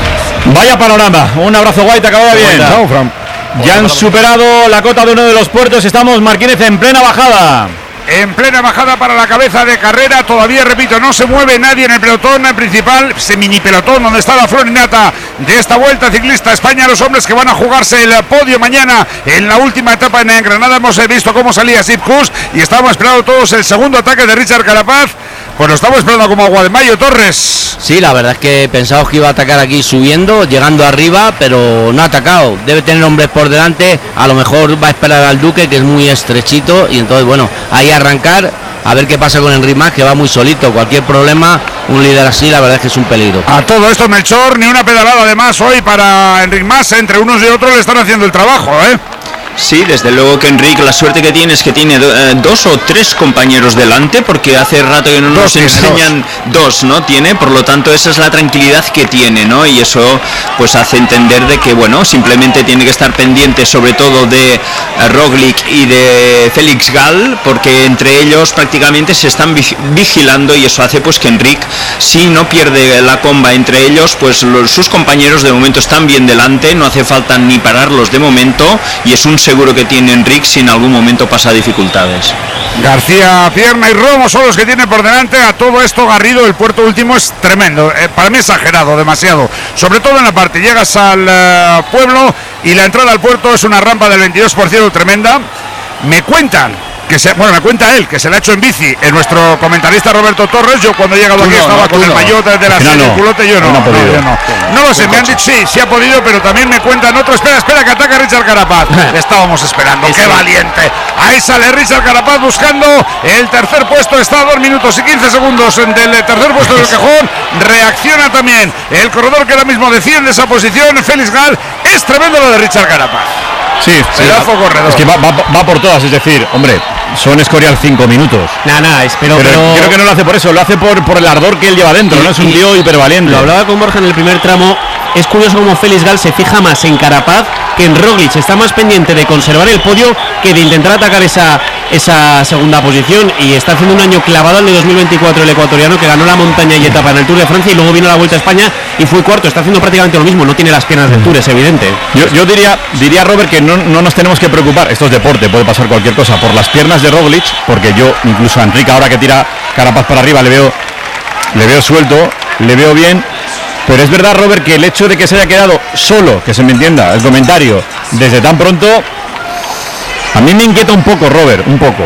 Vaya panorama, un abrazo Guaita, que vaya bien. Chao, Fran. Ya han superado la cota de uno de los puertos, estamos Marquínez en plena bajada. En plena bajada para la cabeza de carrera, todavía repito, no se mueve nadie en el pelotón principal, ese mini pelotón donde está la florinata de esta Vuelta Ciclista España, los hombres que van a jugarse el podio mañana en la última etapa en Granada. Hemos visto cómo salía Sepp Kuss y estábamos esperando todos el segundo ataque de Richard Carapaz. Pues lo estamos esperando como agua de mayo, Torres. Sí, la verdad es que pensábamos que iba a atacar aquí subiendo, llegando arriba, pero no ha atacado. Debe tener hombres por delante, a lo mejor va a esperar al Duque, que es muy estrechito, y entonces, bueno, ahí arrancar, a ver qué pasa con Enric Mas, que va muy solito. Cualquier problema, un líder así, la verdad es que es un peligro. A todo esto, Melchor, ni una pedalada de más hoy para Enric Mas. Entre unos y otros le están haciendo el trabajo, ¿eh? Sí, desde luego que Enrique, la suerte que tiene es que tiene eh, dos o tres compañeros delante, porque hace rato que no nos dos, enseñan dos. dos, ¿no? Tiene, por lo tanto esa es la tranquilidad que tiene, ¿no? Y eso pues hace entender de que, bueno, simplemente tiene que estar pendiente sobre todo de uh, Roglic y de Félix Gall, porque entre ellos prácticamente se están vigilando, y eso hace pues que Enrique, si no pierde la comba entre ellos, pues los, sus compañeros de momento están bien delante, no hace falta ni pararlos de momento, y es un seguro que tiene Enric si en algún momento pasa dificultades. García, Pierna y Romo son los que tienen por delante. A todo esto Garrido, el puerto último es tremendo, eh, para mí exagerado, demasiado, sobre todo en la parte, llegas al uh, pueblo y la entrada al puerto es una rampa del veintidós por ciento tremenda. Me cuentan que se, bueno, me cuenta él que se le ha hecho en bici, en nuestro comentarista Roberto Torres. Yo cuando he llegado aquí no, estaba no, con el no. maillot de la serie no. culote, yo no, no, no, yo no. No lo sé, me han dicho sí, sí ha podido, pero también me cuentan otro. Espera, espera, que ataca Richard Carapaz. Le estábamos esperando, qué valiente. Ahí sale Richard Carapaz buscando el tercer puesto, está a dos minutos y quince segundos del tercer puesto del cajón. Reacciona también el corredor que ahora mismo defiende esa posición, Félix Gall. Es tremendo lo de Richard Carapaz. Sí, sí. Es que va, va, va por todas, es decir, hombre, Son Escorial cinco minutos. Nada, nada, espero pero, pero creo que no lo hace por eso, lo hace por, por el ardor que él lleva dentro, y, ¿no? Es un tío hipervaliente. Lo hablaba con Borja en el primer tramo. Es curioso cómo Félix Gal se fija más en Carapaz que en Roglic. Está más pendiente de conservar el podio que de intentar atacar esa, esa segunda posición. Y está haciendo un año clavado el de dos mil veinticuatro el ecuatoriano, que ganó la montaña y etapa en el Tour de Francia y luego vino a la Vuelta a España y fue cuarto. Está haciendo prácticamente lo mismo, no tiene las piernas del Tour, es evidente. Yo, yo diría, diría Robert, que no, no nos tenemos que preocupar, esto es deporte, puede pasar cualquier cosa, por las piernas de Roglic, porque yo incluso a Enrique, ahora que tira Carapaz para arriba, le veo, le veo suelto, le veo bien. Pero es verdad, Robert, que el hecho de que se haya quedado solo, que se me entienda el comentario, desde tan pronto, a mí me inquieta un poco, Robert, un poco.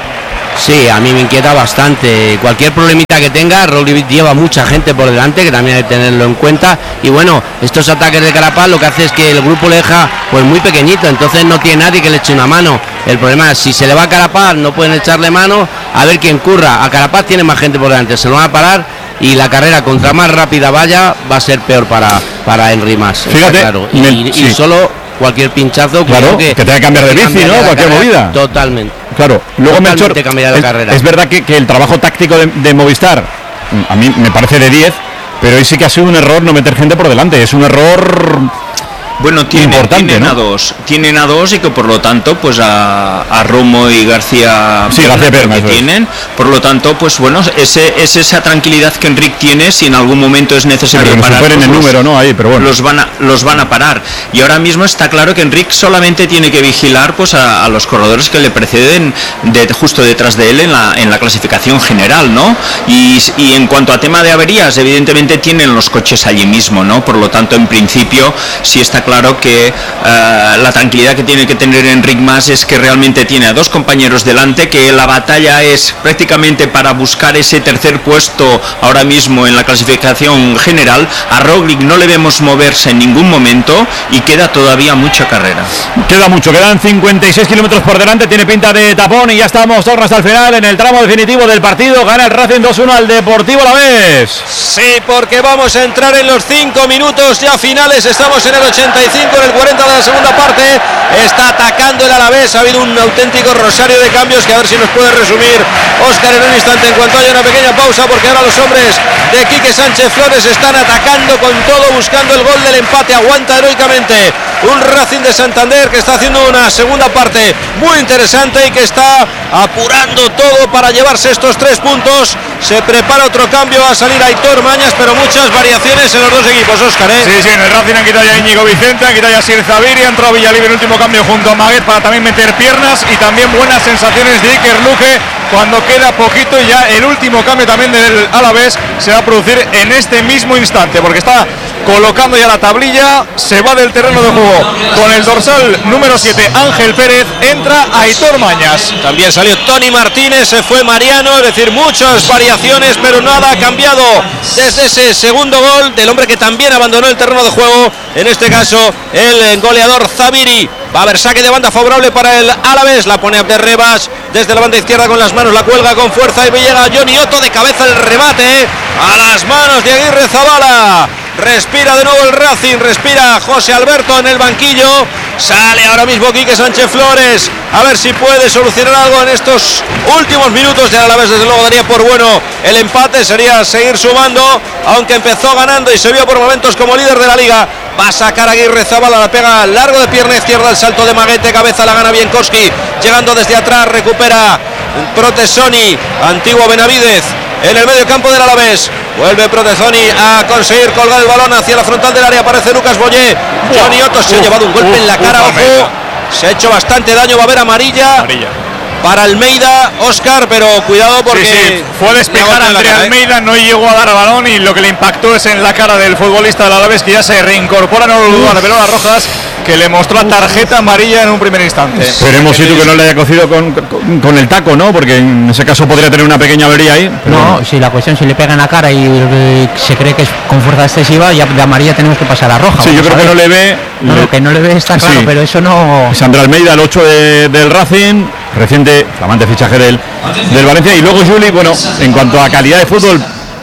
Sí, a mí me inquieta bastante. Cualquier problemita que tenga, Roglic lleva mucha gente por delante, que también hay que tenerlo en cuenta. Y bueno, estos ataques de Carapaz lo que hace es que el grupo le deja pues muy pequeñito, entonces no tiene nadie que le eche una mano. El problema es, si se le va a Carapaz, no pueden echarle mano, a ver quién curra. A Carapaz tiene más gente por delante, se lo van a parar. Y la carrera contra más rápida vaya va a ser peor para, para Henry Mas. Fíjate, claro. Y, me, y sí. solo cualquier pinchazo, claro, que, que tenga que cambiar de bici, cambiar ¿no? De cualquier carrera, movida. Totalmente. Claro, luego Melchor, cambiar la es, carrera. Es verdad que, que el trabajo táctico de, de Movistar a mí me parece de diez, pero hoy sí que ha sido un error no meter gente por delante. Es un error. Bueno, tiene, importante, tienen ¿no? a dos, tienen a dos y que por lo tanto, pues a, a Romo y García, sí, García Perna, que tienen, es. Por lo tanto, pues bueno, ese es esa tranquilidad que Enric tiene si en algún momento es necesario pero parar. En el los, número, ¿no? Ahí, pero bueno. Los van a, los van a parar. Y ahora mismo está claro que Enric solamente tiene que vigilar, pues a, a los corredores que le preceden de, justo detrás de él en la, en la clasificación general, ¿no? Y, y en cuanto a tema de averías, evidentemente tienen los coches allí mismo, ¿no? Por lo tanto, en principio, sí está claro que Uh, la tranquilidad que tiene que tener Enric Mas es que realmente tiene a dos compañeros delante, que la batalla es prácticamente para buscar ese tercer puesto ahora mismo en la clasificación general. A Roglic no le vemos moverse en ningún momento y queda todavía mucha carrera. Queda mucho, quedan cincuenta y seis kilómetros por delante, tiene pinta de tapón y ya estamos todos hasta el final en el tramo definitivo del partido. Gana el Racing dos uno al Deportivo Alavés. Sí, porque vamos a entrar en los cinco minutos ya finales, estamos en el ochenta y cinco, en el cuarenta de la segunda parte, está atacando el Alavés, ha habido un auténtico rosario de cambios que a ver si nos puede resumir Óscar en un instante en cuanto haya una pequeña pausa, porque ahora los hombres de Quique Sánchez Flores están atacando con todo, buscando el gol del empate. Aguanta heroicamente un Racing de Santander que está haciendo una segunda parte muy interesante y que está apurando todo para llevarse estos tres puntos. Se prepara otro cambio, va a salir Aitor Mañas, pero muchas variaciones en los dos equipos, Óscar, ¿eh? Sí, sí, en el Racing han quitado ya a Íñigo Vicente, han quitado ya a Sir Zaviri, ha entrado Villalibre en el último cambio junto a Maguet para también meter piernas, y también buenas sensaciones de Iker Luque cuando queda poquito, y ya el último cambio también del Alavés se va a producir en este mismo instante, porque está colocando ya la tablilla, se va del terreno de juego con el dorsal número siete Ángel Pérez, entra Aitor Mañas. También salió Tony Martínez, se fue Mariano, es decir, muchas variaciones, pero nada ha cambiado desde ese segundo gol del hombre que también abandonó el terreno de juego, en este caso el goleador Zaviri. Va a haber saque de banda favorable para el Alavés, la pone Abderrebas desde la banda izquierda con las manos, la cuelga con fuerza y llega Johnny Otto de cabeza, el remate a las manos de Aguirre Zabala. Respira de nuevo el Racing, respira José Alberto en el banquillo. Sale ahora mismo Quique Sánchez Flores, a ver si puede solucionar algo en estos últimos minutos de Alavés. Desde luego daría por bueno el empate, sería seguir sumando, aunque empezó ganando y se vio por momentos como líder de la liga. Va a sacar Aguirre Zabala, la pega largo de pierna izquierda, el salto de Maguete, cabeza la gana Bienkowski, llegando desde atrás, recupera Protesoni, antiguo Benavidez en el medio campo del Alavés. Vuelve Protesoni a conseguir colgar el balón hacia la frontal del área, aparece Lucas Boyé. Johnny Otto se ha llevado un golpe en la cara, ojo, se ha hecho bastante daño, va a haber amarilla, amarilla para Almeida, Óscar, pero cuidado porque sí, sí. Fue a despejar a André Almeida, no llegó a dar balón y lo que le impactó es en la cara del futbolista del Alavés, que ya se reincorpora, no lo dudo, a revelar las rojas, que le mostró la tarjeta amarilla en un primer instante. Esperemos, Situ, que no le haya cocido con, con, con el taco, ¿no? Porque en ese caso podría tener una pequeña avería ahí. Pero... No, si la cuestión, si le pega en la cara y, y se cree que es con fuerza excesiva, ya de amarilla tenemos que pasar a roja. Sí, yo creo que no le ve. No, le... no, que no le ve está claro, sí. Pero eso no. Es André Almeida, el ocho de, del Racing, reciente, flamante fichaje del, del Valencia. Y luego Juli, bueno, en cuanto a calidad de fútbol,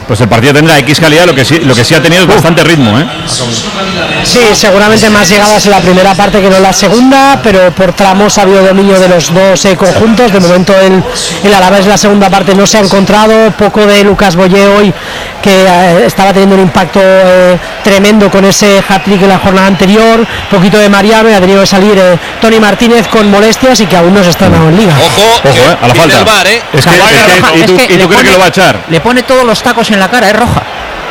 pues el partido tendrá X calidad, lo que sí, lo que sí ha tenido es bastante ritmo, ¿eh? Sí, seguramente más llegadas en la primera parte que no en la segunda, pero por tramos ha habido dominio de los dos eh, conjuntos. De momento el, el Alavés en la segunda parte no se ha encontrado, poco de Lucas Boyé hoy, que eh, estaba teniendo un impacto eh, tremendo con ese hat-trick en la jornada anterior, poquito de Mariano, y ha tenido que salir eh, Tony Martínez con molestias y que aún no se está dando en liga. Ojo, Ojo, eh, a la falta. El bar, ¿eh? Es que, es que, ¿y tú, Es que y tú crees pone, que lo va a echar? Le pone todos los tacos en la cara, es roja.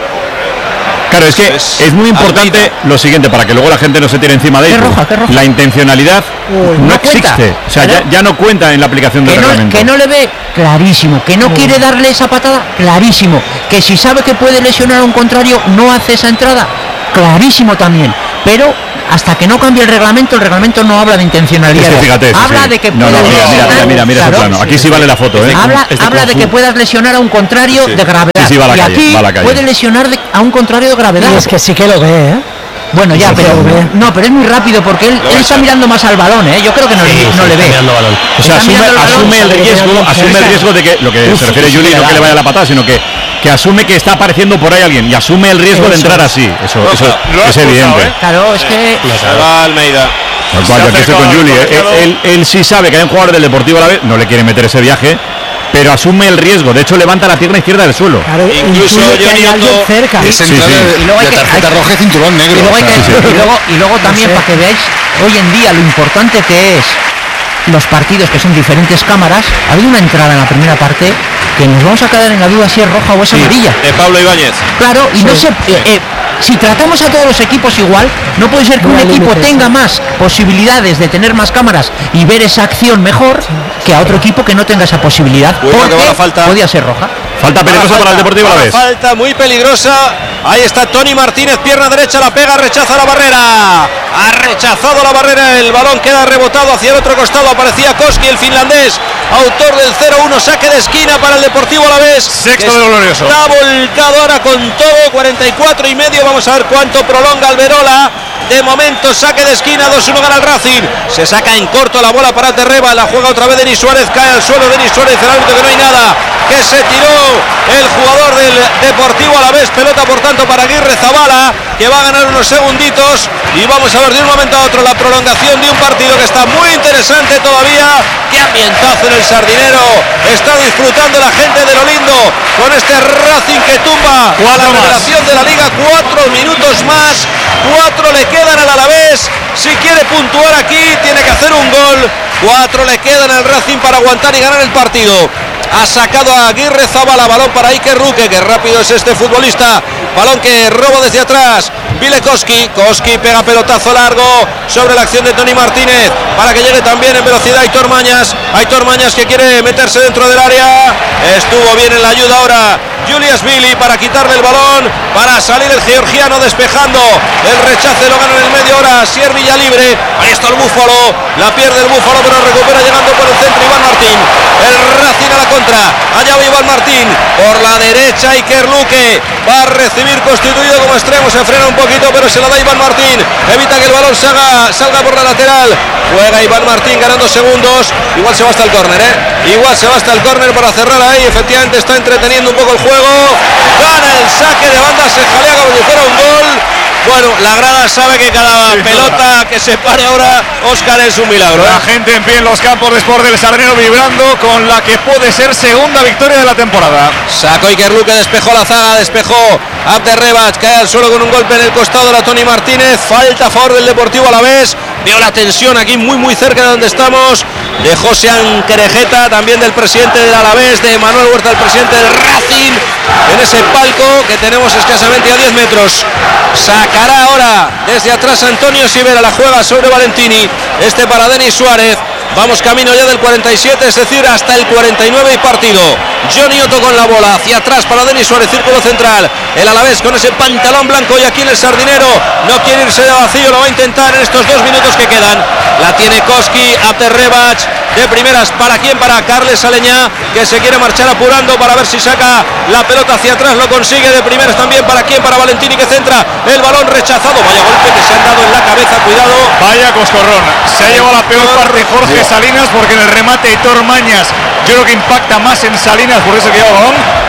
Claro, es que es, es muy importante Almida. Lo siguiente, para que luego la gente no se tire encima de ello. Roja, roja. La intencionalidad Uy, no, no existe, cuenta. O sea, ya, ya no cuenta en la aplicación del que no, reglamento. Que no le ve, clarísimo. Que no Uy. quiere darle esa patada, clarísimo. Que si sabe que puede lesionar a un contrario, no hace esa entrada, clarísimo también. Pero hasta que no cambie el reglamento, el reglamento no habla de intencionalidad. Es que fíjate, eso, habla sí. de que no, puedas no, mira, lesionar. Mira, mira, mira claro, ese plano. Aquí sí vale la foto, ¿eh? Habla, este habla de que puedas lesionar a un contrario sí. de gravedad. Sí, sí, va a la y calle, aquí va a la calle. puede lesionar de, a un contrario de gravedad. Y es que sí que lo ve, ¿eh? Bueno, ya, pero no, pero es muy rápido porque él, él está mirando más al balón, ¿eh? Yo creo que no, sí, le, no sí, le ve. Balón. O sea, asume, el, asume el riesgo, asume el riesgo de que lo que Uf, se refiere Juli no que le vaya la patada, sino que que asume que está apareciendo por ahí alguien y asume el riesgo eso. de entrar así. Eso, no, eso es pulsado, evidente. ¿eh? Claro, es que se va Almeida. Tal cual, yo aquí estoy con Juli. Él, él, él sí sabe que hay un jugador del Deportivo Alavés, no le quiere meter ese viaje, pero asume el riesgo. De hecho, levanta la pierna izquierda del suelo. Claro, incluso yo hay alguien cerca. Sí, sí, sí. Y luego hay que, tarjeta hay, roja y cinturón negro. Y luego, hay que, sí, sí. y luego, y luego también, no sé. para que veáis hoy en día lo importante que es los partidos, que son diferentes cámaras. Ha habido una entrada en la primera parte que nos vamos a quedar en la duda si es roja o es sí, amarilla. De Pablo Ibáñez. Claro, y sí, no sé... Sí. Eh, eh, si tratamos a todos los equipos igual, no puede ser que un equipo tenga más posibilidades de tener más cámaras y ver esa acción mejor que a otro equipo que no tenga esa posibilidad. Porque falta. podía ser roja. Falta peligrosa para el Deportivo Alavés. Falta muy peligrosa. Ahí está Tony Martínez, pierna derecha, la pega, rechaza la barrera. Ha rechazado la barrera, el balón queda rebotado hacia el otro costado. Aparecía Koski, el finlandés, autor del cero uno, saque de esquina para el Deportivo Alavés. Sexto de glorioso. Está volcado ahora con todo, cuarenta y cuatro y medio. Vamos a ver cuánto prolonga Alberola. De momento saque de esquina, dos uno gana el Racing. Se saca en corto la bola para Terreba, la juega otra vez Denis Suárez, cae al suelo Denis Suárez, el árbitro que no hay nada, que se tiró el jugador del Deportivo Alavés, pelota por tanto para Aguirre Zabala, que va a ganar unos segunditos, y vamos a ver de un momento a otro la prolongación de un partido que está muy interesante todavía. Qué ambientazo en el Sardinero, está disfrutando la gente de lo lindo con este Racing que tumba a la revelación de la Liga. Cuatro minutos más, cuatro le quedan al Alavés. Si quiere puntuar aquí tiene que hacer un gol. Cuatro le quedan al Racing para aguantar y ganar el partido. Ha sacado a Aguirre Zabala, balón para Iker Ruque, que rápido es este futbolista. Balón que roba desde atrás. Vile Koski, Koski pega pelotazo largo sobre la acción de Tony Martínez para que llegue también en velocidad Aitor Mañas. Aitor Mañas que quiere meterse dentro del área. Estuvo bien en la ayuda ahora Julius Billy para quitarle el balón, para salir el georgiano despejando. El rechace lo gana en el medio hora Sier Villalibre. Ahí está el Búfalo, la pierde el Búfalo pero recupera llegando por el centro Iván Martín. El Racing a la contra, allá va Iván Martín por la derecha. Iker Luque va a recibir constituido como extremo, se frena un poquito pero se la da Iván Martín, evita que el balón salga, salga por la lateral. Juega Iván Martín ganando segundos, igual se va hasta el córner, ¿eh? igual se va hasta el córner para cerrar ahí. Efectivamente está entreteniendo un poco el juego, gana el saque de banda, se jalea como si fuera un gol. Bueno, la grada sabe que cada sí, pelota que se pare ahora, Óscar, es un milagro, ¿eh? La gente en pie en los campos de Sport del Sardinero vibrando con la que puede ser segunda victoria de la temporada. Sacó Iker Luque, despejó la zaga, despejó Abder Rebac, cae al suelo con un golpe en el costado de la Tony Martínez. Falta a favor del Deportivo Alavés. Veo la tensión aquí muy muy cerca de donde estamos, de José Anquerejeta, también del presidente del Alavés, de Manuel Huerta, el presidente del Racing, en ese palco que tenemos escasamente a diez metros. Sacará ahora desde atrás Antonio Sivera, la juega sobre Valentini, este para Denis Suárez. Vamos camino ya del cuarenta y siete, es decir, hasta el cuarenta y nueve y partido. Johnny Otto con la bola, hacia atrás para Denis Suárez, círculo central. El Alavés con ese pantalón blanco y aquí en el Sardinero no quiere irse de vacío, lo va a intentar en estos dos minutos que quedan. La tiene Koski, Abder Rebac, de primeras, ¿para quién? Para Carles Aleñá, que se quiere marchar apurando para ver si saca la pelota hacia atrás, lo consigue de primeras también. ¿Para quién? Para Valentini, que centra el balón rechazado. Vaya golpe que se han dado en la cabeza, cuidado. Vaya coscorrón, se ha llevado la peor parte Jorge Salinas, porque en el remate Aitor Mañas yo creo que impacta más en Salinas, por eso que lleva el balón.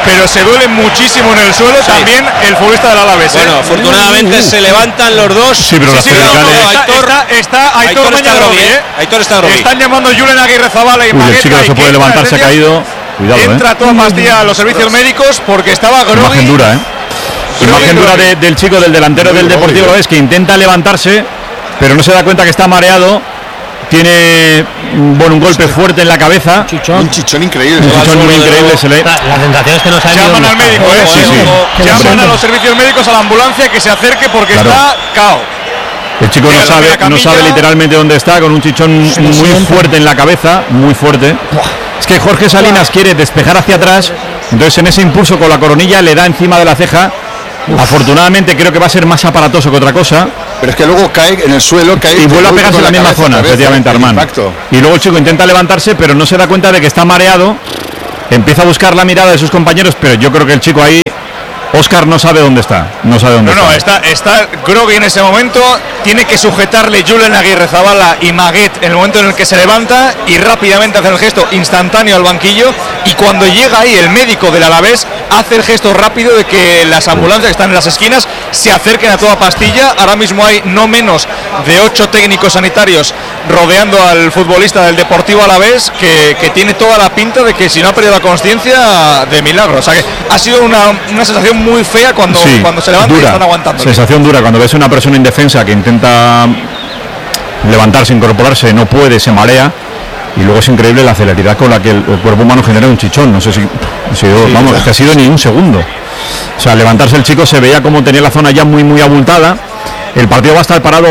pero se duele muchísimo en el suelo sí. también el futbolista del Alavés. Bueno, ¿eh? afortunadamente uh, uh. se levantan los dos. Sí, pero sí, las sí, cervicales... no, no, Aitor, está, está Aitor, Aitor está Grovi, ¿eh? Aitor está Grovi. Están llamando Julen Aguirrezabala y Uy, Magueta. el chico no se puede levantar, se ha caído. Cuidado, Entra eh. toda pastilla a los servicios médicos porque estaba Grovi. Imagen dura, ¿eh? Imagen dura de, del chico, del delantero del Deportivo Alavés, que intenta levantarse, pero no se da cuenta que está mareado. Tiene bueno, un golpe fuerte en la cabeza. Chichón. Un chichón increíble. Un chichón muy increíble. Se le... La, la sensación es que no saben. Llaman al médico, ¿eh? Sí, sí. Llaman a los servicios médicos, a la ambulancia, que se acerque porque claro. está cao. El chico no sabe, no sabe literalmente dónde está, con un chichón muy fuerte en la cabeza, muy fuerte. Es que Jorge Salinas quiere despejar hacia atrás, entonces en ese impulso con la coronilla le da encima de la ceja. Uf. Afortunadamente creo que va a ser más aparatoso que otra cosa. Pero es que luego cae en el suelo, cae y vuelve a pegarse en la, la misma zona, cabeza, efectivamente, Armando. Y luego el chico intenta levantarse, pero no se da cuenta de que está mareado. Empieza a buscar la mirada de sus compañeros, pero yo creo que el chico ahí, Óscar, no sabe dónde está. No sabe dónde no, está. No, está, está Grogi en ese momento. Tiene que sujetarle Julen Aguirrezabala y Maguet en el momento en el que se levanta y rápidamente hace el gesto instantáneo al banquillo. Y cuando llega ahí el médico del Alavés, hace el gesto rápido de que las ambulancias que están en las esquinas se acerquen a toda pastilla. Ahora mismo hay no menos de ocho técnicos sanitarios rodeando al futbolista del Deportivo Alavés, que, que tiene toda la pinta de que si no ha perdido la consciencia, de milagro. O sea que ha sido una, una sensación muy fea cuando, sí, cuando se levanta dura, y están aguantando. Sensación dura cuando ves a una persona indefensa que intenta levantarse, incorporarse, no puede, se marea. Y luego es increíble la celeridad con la que el, el cuerpo humano genera un chichón. No sé si, si sí, vamos, claro. Es que ha sido ni un segundo. O sea, levantarse el chico, se veía como tenía la zona ya muy muy abultada. El partido va a estar parado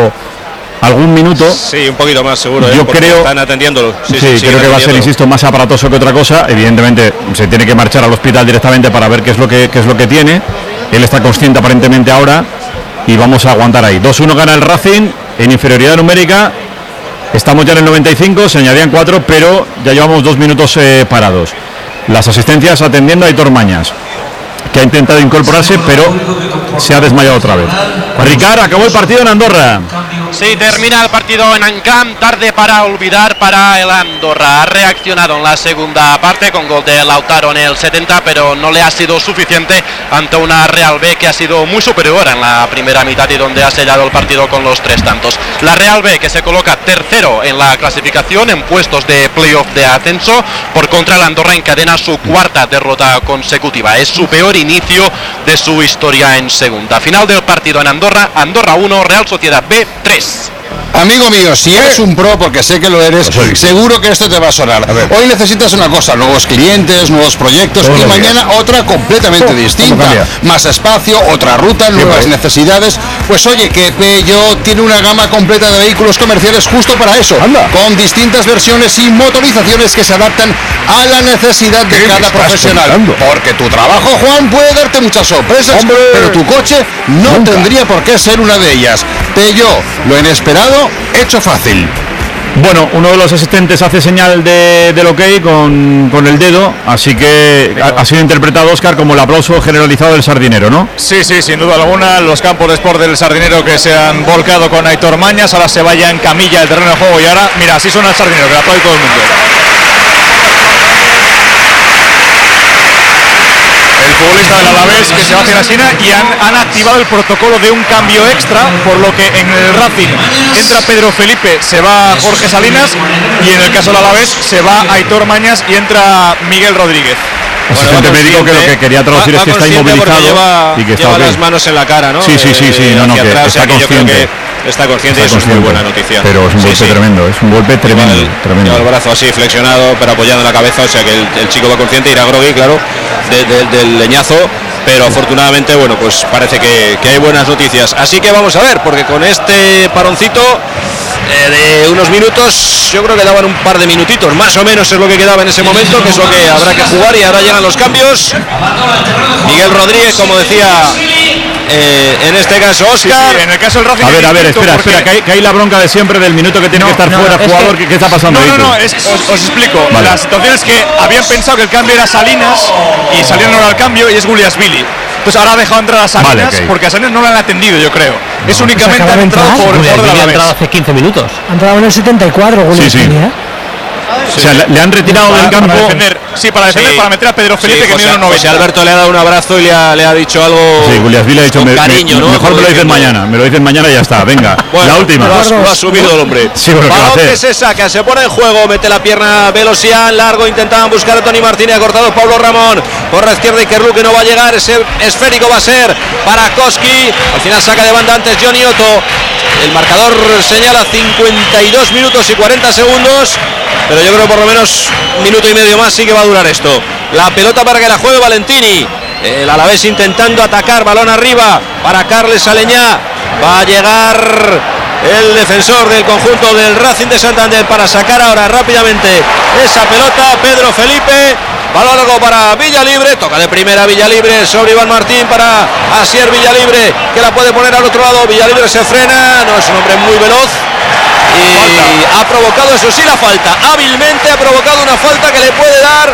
algún minuto. Sí, un poquito más seguro. Yo ¿eh? creo. Están atendiéndolo. Sí, sí, sí creo que va a ser, insisto, más aparatoso que otra cosa. Evidentemente se tiene que marchar al hospital directamente para ver qué es lo que qué es lo que tiene. Él está consciente aparentemente ahora y vamos a aguantar ahí. dos uno gana el Racing en inferioridad numérica. Estamos ya en el noventa y cinco, se añadían cuatro, pero ya llevamos dos minutos eh, parados. Las asistencias atendiendo a Aitor Mañas, que ha intentado incorporarse, pero se ha desmayado otra vez. Ricard, acabó el partido en Andorra. Sí, termina el partido en Ancamp, tarde para olvidar para el Andorra. Ha reaccionado en la segunda parte con gol de Lautaro en el setenta, pero no le ha sido suficiente ante una Real B que ha sido muy superior en la primera mitad y donde ha sellado el partido con los tres tantos. La Real B que se coloca tercero en la clasificación en puestos de playoff de ascenso. Por contra, el Andorra encadena su cuarta derrota consecutiva. Es su peor inicio de su historia en segunda. Final del partido en Andorra, Andorra uno, Real Sociedad B tres. Amigo mío, si eres un pro, porque sé que lo eres, pues seguro que esto te va a sonar. A Hoy necesitas una cosa, nuevos clientes, nuevos proyectos, todo y mañana días. Otra completamente oh, distinta. Más espacio, otra ruta, nuevas sí, necesidades. Pues oye, que Peugeot tiene una gama completa de vehículos comerciales justo para eso. Anda. Con distintas versiones y motorizaciones que se adaptan a la necesidad de cada profesional. Contando? Porque tu trabajo, Juan, puede darte muchas sorpresas, ¡hombre! Pero tu coche no Nunca. tendría por qué ser una de ellas. Peugeot, lo inesperado hecho fácil. Bueno, uno de los asistentes hace señal de, del ok con, con el dedo, así que ha, ha sido interpretado, Óscar, como el aplauso generalizado del Sardinero, ¿no? Sí, sí, sin duda alguna, los campos de sport del Sardinero que se han volcado con Aitor Mañas, ahora se vaya en camilla el terreno de juego y ahora, mira, así suena el Sardinero, que la aplaude todo el mundo. El futbolista del Alavés que se va hacia la esquina y han, han activado el protocolo de un cambio extra, por lo que en el Racing entra Pedro Felipe, se va Jorge Salinas y en el caso del Alavés se va Aitor Mañas y entra Miguel Rodríguez. Asistente bueno, médico que lo que quería traducir va, es que está inmovilizado lleva, y que está lleva okay. las manos en la cara, ¿no? Sí, sí, sí, sí, eh, no, no, que atrás, está consciente. Está consciente y eso es muy buena noticia. Pero es un golpe sí, sí. tremendo, es un golpe tremendo. El, tremendo. El brazo así flexionado, pero apoyado en la cabeza, o sea que el, el chico va consciente, irá Grogui, claro, de, de, del leñazo, pero afortunadamente, bueno, pues parece que, que hay buenas noticias. Así que vamos a ver, porque con este paroncito eh, de unos minutos, yo creo que daban un par de minutitos, más o menos es lo que quedaba en ese momento, que es lo que habrá que jugar y ahora llegan los cambios. Miguel Rodríguez, como decía... Eh, en este caso Óscar, sí, sí, en el caso del Racing. A ver, a ver, espera, espera, que hay, que hay la bronca de siempre del minuto que tiene no, que estar no, fuera jugador. Que, ¿Qué está pasando? No, ahí, no, no, es, os, os explico. Vale. La situación es que habían pensado que el cambio era Salinas y salieron ahora al cambio y es Guliasvili. Pues ahora ha dejado entrar a Salinas, vale, okay. porque a Salinas no le han atendido, yo creo. No, es únicamente pues han entrado por, por de la ha entrado hace quince minutos. Ha entrado en el setenta y cuatro, Guliasvili, sí, sí. ¿eh? O sea, le, le han retirado para, del campo. Para defender, sí, para defender, sí. para meter a Pedro Felipe, sí, que mide uno noventa. José Alberto le ha dado un abrazo y le ha, le ha dicho algo. Sí, Julián le ha dicho, con me, cariño, me, ¿no? mejor me lo dices mañana, me lo dices mañana y ya está, venga. Bueno, la última. Lo ha, lo ha subido el hombre. Sí, bueno, balón que se saca, se pone en juego, mete la pierna Velosian, largo, intentaban buscar a Tony Martínez, ha cortado Pablo Ramón, por la izquierda Ikerlu, que no va a llegar, ese esférico va a ser para Koski, al final saca de banda antes Johnny Otto, el marcador señala cincuenta y dos minutos y cuarenta segundos, pero yo creo que por lo menos un minuto y medio más sí que va a durar esto. La pelota para que la juegue Valentini, el Alavés intentando atacar, balón arriba para Carles Aleñá, va a llegar el defensor del conjunto del Racing de Santander para sacar ahora rápidamente esa pelota, Pedro Felipe, balón largo para Villalibre, toca de primera Villalibre sobre Iván Martín para Asier Villalibre, que la puede poner al otro lado, Villalibre se frena, no es un hombre muy veloz y falta. Ha provocado, eso sí, la falta, hábilmente ha provocado una falta que le puede dar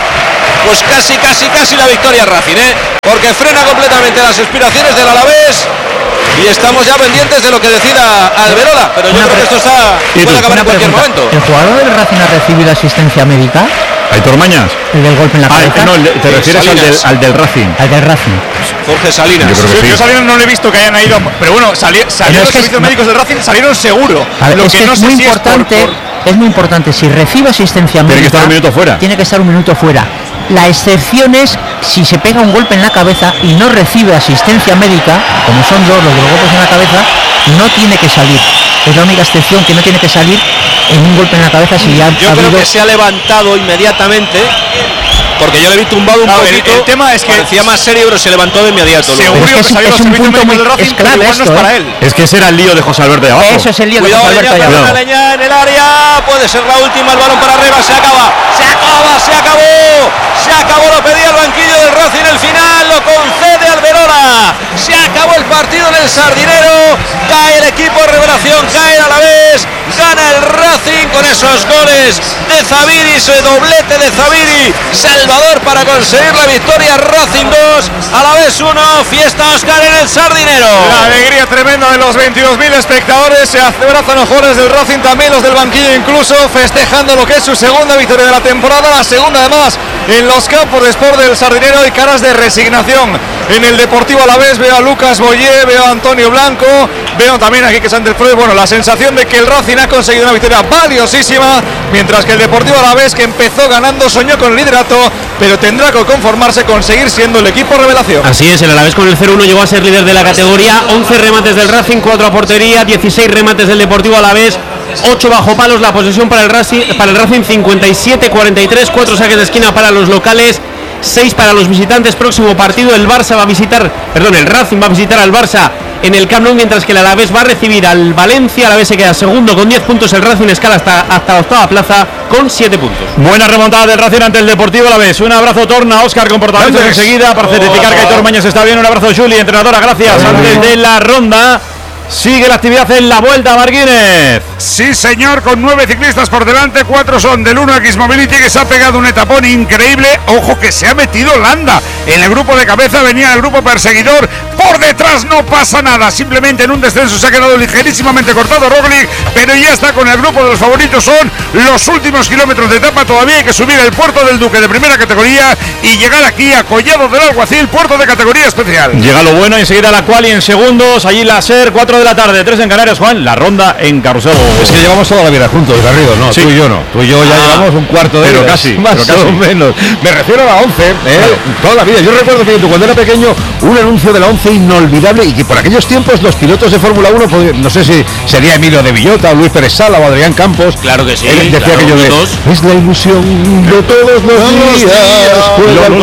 pues casi, casi, casi la victoria a Racing, ¿eh? Porque frena completamente las aspiraciones del Alavés. Y estamos ya pendientes de lo que decida Alberola, pero yo creo que esto está, puede acabar en cualquier momento. ¿El jugador del Racing ha recibido asistencia médica? ¿Aitor Mañas? El del golpe en la cabeza. Ah, no, te refieres al del, al del Racing. Al del Racing. Jorge Salinas. Yo, creo que sí. Yo Salinas no le he visto que hayan ido, pero bueno, sali, salieron los servicios no. médicos del Racing, salieron seguro. A ver, lo es que, que no es sé muy si importante. Es por, por... Es muy importante, si recibe asistencia médica, tiene que estar un minuto fuera. Tiene que estar un minuto fuera. La excepción es si se pega un golpe en la cabeza y no recibe asistencia médica, como son dos los de los golpes en la cabeza, no tiene que salir. Es la única excepción, que no tiene que salir en un golpe en la cabeza si ya Yo ha creo habido... que se ha levantado inmediatamente, porque yo le vi tumbado un claro, poquito. El, el tema es que parecía más serio, pero se levantó de inmediato. Se es que es, es un punto muy es clave esto, no es para ¿eh? él. Es que ese era el lío de José Alberto de abajo. Eso es el lío Cuidado, de José Alberto Leña, de abajo. Leña en el área, puede ser la última, el balón para arriba, se acaba, se acaba, se acabó, se acabó, lo pedía el banquillo del Racing, el final lo concede Alberola, se acabó el partido en el Sardinero, cae el equipo revelación, cae a la vez, gana el Racing con esos goles de Zaviri, ese doblete de Zaviri, Salvador para conseguir la victoria, Racing dos, a la vez uno, fiesta Oscar en el Sardinero. La alegría tremenda de los veintidós mil espectadores, se abrazan los jugadores del Racing, también los del banquillo incluso, festejando lo que es su segunda victoria de la temporada, la segunda además en los campos de Sport del Sardinero, y caras de resignación en el Deportivo Alavés. Veo a Lucas Boyé, veo a Antonio Blanco, veo también aquí que es ante el Freud. Bueno, la sensación de que el Racing ha conseguido una victoria valiosísima, mientras que el Deportivo Alavés, que empezó ganando, soñó con el liderato, pero tendrá que conformarse con seguir siendo el equipo revelación. Así es, el Alavés con el cero uno llegó a ser líder de la categoría, once remates del Racing, cuatro a portería, dieciséis remates del Deportivo Alavés, ocho bajo palos, la posesión para el Racing, para el Racing cincuenta y siete cuarenta y tres, cuatro saques de esquina para los locales, seis para los visitantes. Próximo partido el Barça va a visitar, perdón, el Racing va a visitar al Barça en el Camp Nou, mientras que el Alavés va a recibir al Valencia. El Alavés se queda segundo con diez puntos, el Racing escala hasta, hasta la octava plaza con siete puntos. Buena remontada del Racing ante el Deportivo Alavés. Un abrazo, Torna, Óscar, comportamientos enseguida para certificar que Aitor Mañas está bien. Un abrazo, Juli, entrenadora, gracias. Antes de la ronda sigue la actividad en la Vuelta a Martínez. Sí, señor, con nueve ciclistas por delante, cuatro son del uno X Mobility, que se ha pegado un etapón increíble. Ojo que se ha metido Landa en el grupo de cabeza, venía el grupo perseguidor, por detrás no pasa nada, simplemente en un descenso se ha quedado ligerísimamente cortado Roglic, pero ya está con el grupo de los favoritos. Son los últimos kilómetros de etapa, todavía hay que subir el Puerto del Duque de primera categoría y llegar aquí a Collado del Alguacil, puerto de categoría especial. Llega lo bueno, enseguida la quali en segundos, allí la SER, cuatro de la tarde, tres en Canarias. Juan, la ronda en Carrusel. Es que llevamos toda la vida juntos, Garrido, no, sí. Tú y yo no, tú y yo ya ah, llevamos un cuarto de pero vida, casi, más pero casi. o menos. Me refiero a la once, ¿eh? Claro. Toda la vida. Yo recuerdo que cuando era pequeño, un anuncio de la once inolvidable, y que por aquellos tiempos los pilotos de Fórmula uno, no sé si sería Emilio de Villota, o Luis Pérez Sala o Adrián Campos. Claro que sí. Él decía claro, aquello de, todos. es la ilusión de todos los días, juega el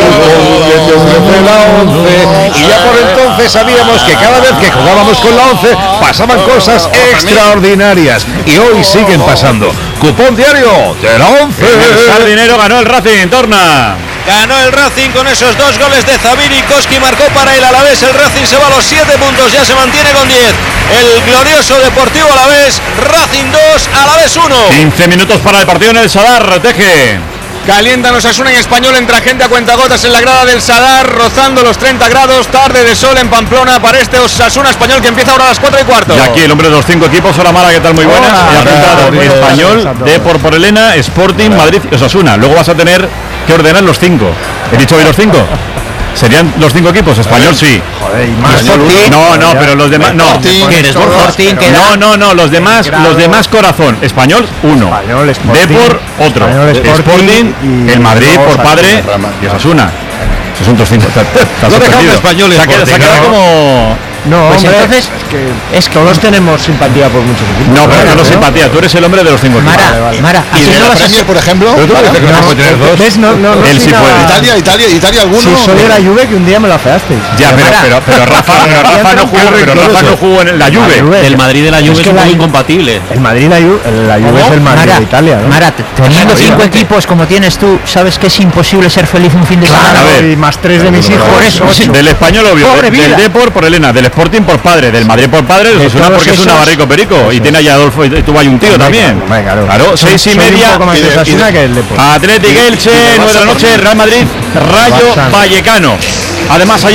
fútbol de la once. Y ya por entonces sabíamos que cada vez que jugábamos con la once pasaban cosas extraordinarias, y hoy siguen pasando. Cupón diario de la once. El dinero ganó el Racing, Torna. Ganó el Racing con esos dos goles de Zaviri. Koski marcó para el Alavés. El Racing se va a los siete puntos, ya se mantiene con diez. El glorioso Deportivo Alavés. Racing dos, Alavés uno. quince minutos para el partido en el Sadar, Teje. Calientan Osasuna y Español, entra gente a cuentagotas en la grada del Sadar, rozando los treinta grados, tarde de sol en Pamplona para este Osasuna Español que empieza ahora a las cuatro y cuarto. Y aquí el hombre de los cinco equipos, hola Mara, ¿qué tal? Muy buenas. Hola, y apuntado hola, Español, hola, Depor por Elena, Sporting, Madrid y Osasuna. Luego vas a tener que ordenar los cinco. ¿He dicho hoy los cinco? ¿Serían los cinco equipos? Español sí. Joder, y más. No, no, pero los demás no. No, no, no, los demás, los demás corazón. Español uno. Depor otro. Sporting, el Madrid por padre y Osasuna. Esos son tus cinco. No dejamos Español y Se ha quedado- se ha quedado como. No, Pues hombre, entonces, es que, es que todos tenemos simpatía por muchos equipos. No, pero no simpatía. Tú eres el hombre de los cinco equipos. Mara, Mara, ¿Y así de no la vas a Premier, ser- por ejemplo? Pero tú Mara, dices que no, no, puede tener dos. ¿ves? No, no, no Él soy sí nada- puede. Italia, Italia, Italia, alguno. Sí, soy de la Juve que un día me la feasteis. Ya, pero, pero, pero Rafa, pero Rafa no jugó, pero Rafa no jugó en la Juve. El Madrid de la Juve es, que un la poco Ju- incompatible. El Madrid, la Juve, la Juve es el Madrid Mara, de Italia, ¿no? Mara, teniendo cinco equipos como tienes tú, sabes que es imposible ser feliz un fin de semana. A ver. Y más tres de mis hijos. Por eso, ocho. Del Español obvio, Pobre del vida. Depor por Elena, del Sporting por padre, del Madrid por padre, del De Osasuna todos porque es un esos- navarrico perico y tiene a Adolfo y tuvo ahí un tío también. Claro, Soy- seis y soy un media. poco más y de de- Osasuna y de- que el Depor. Atlético Elche, nueve de la noche, Real Madrid, Rayo Barça. Vallecano. Además ayer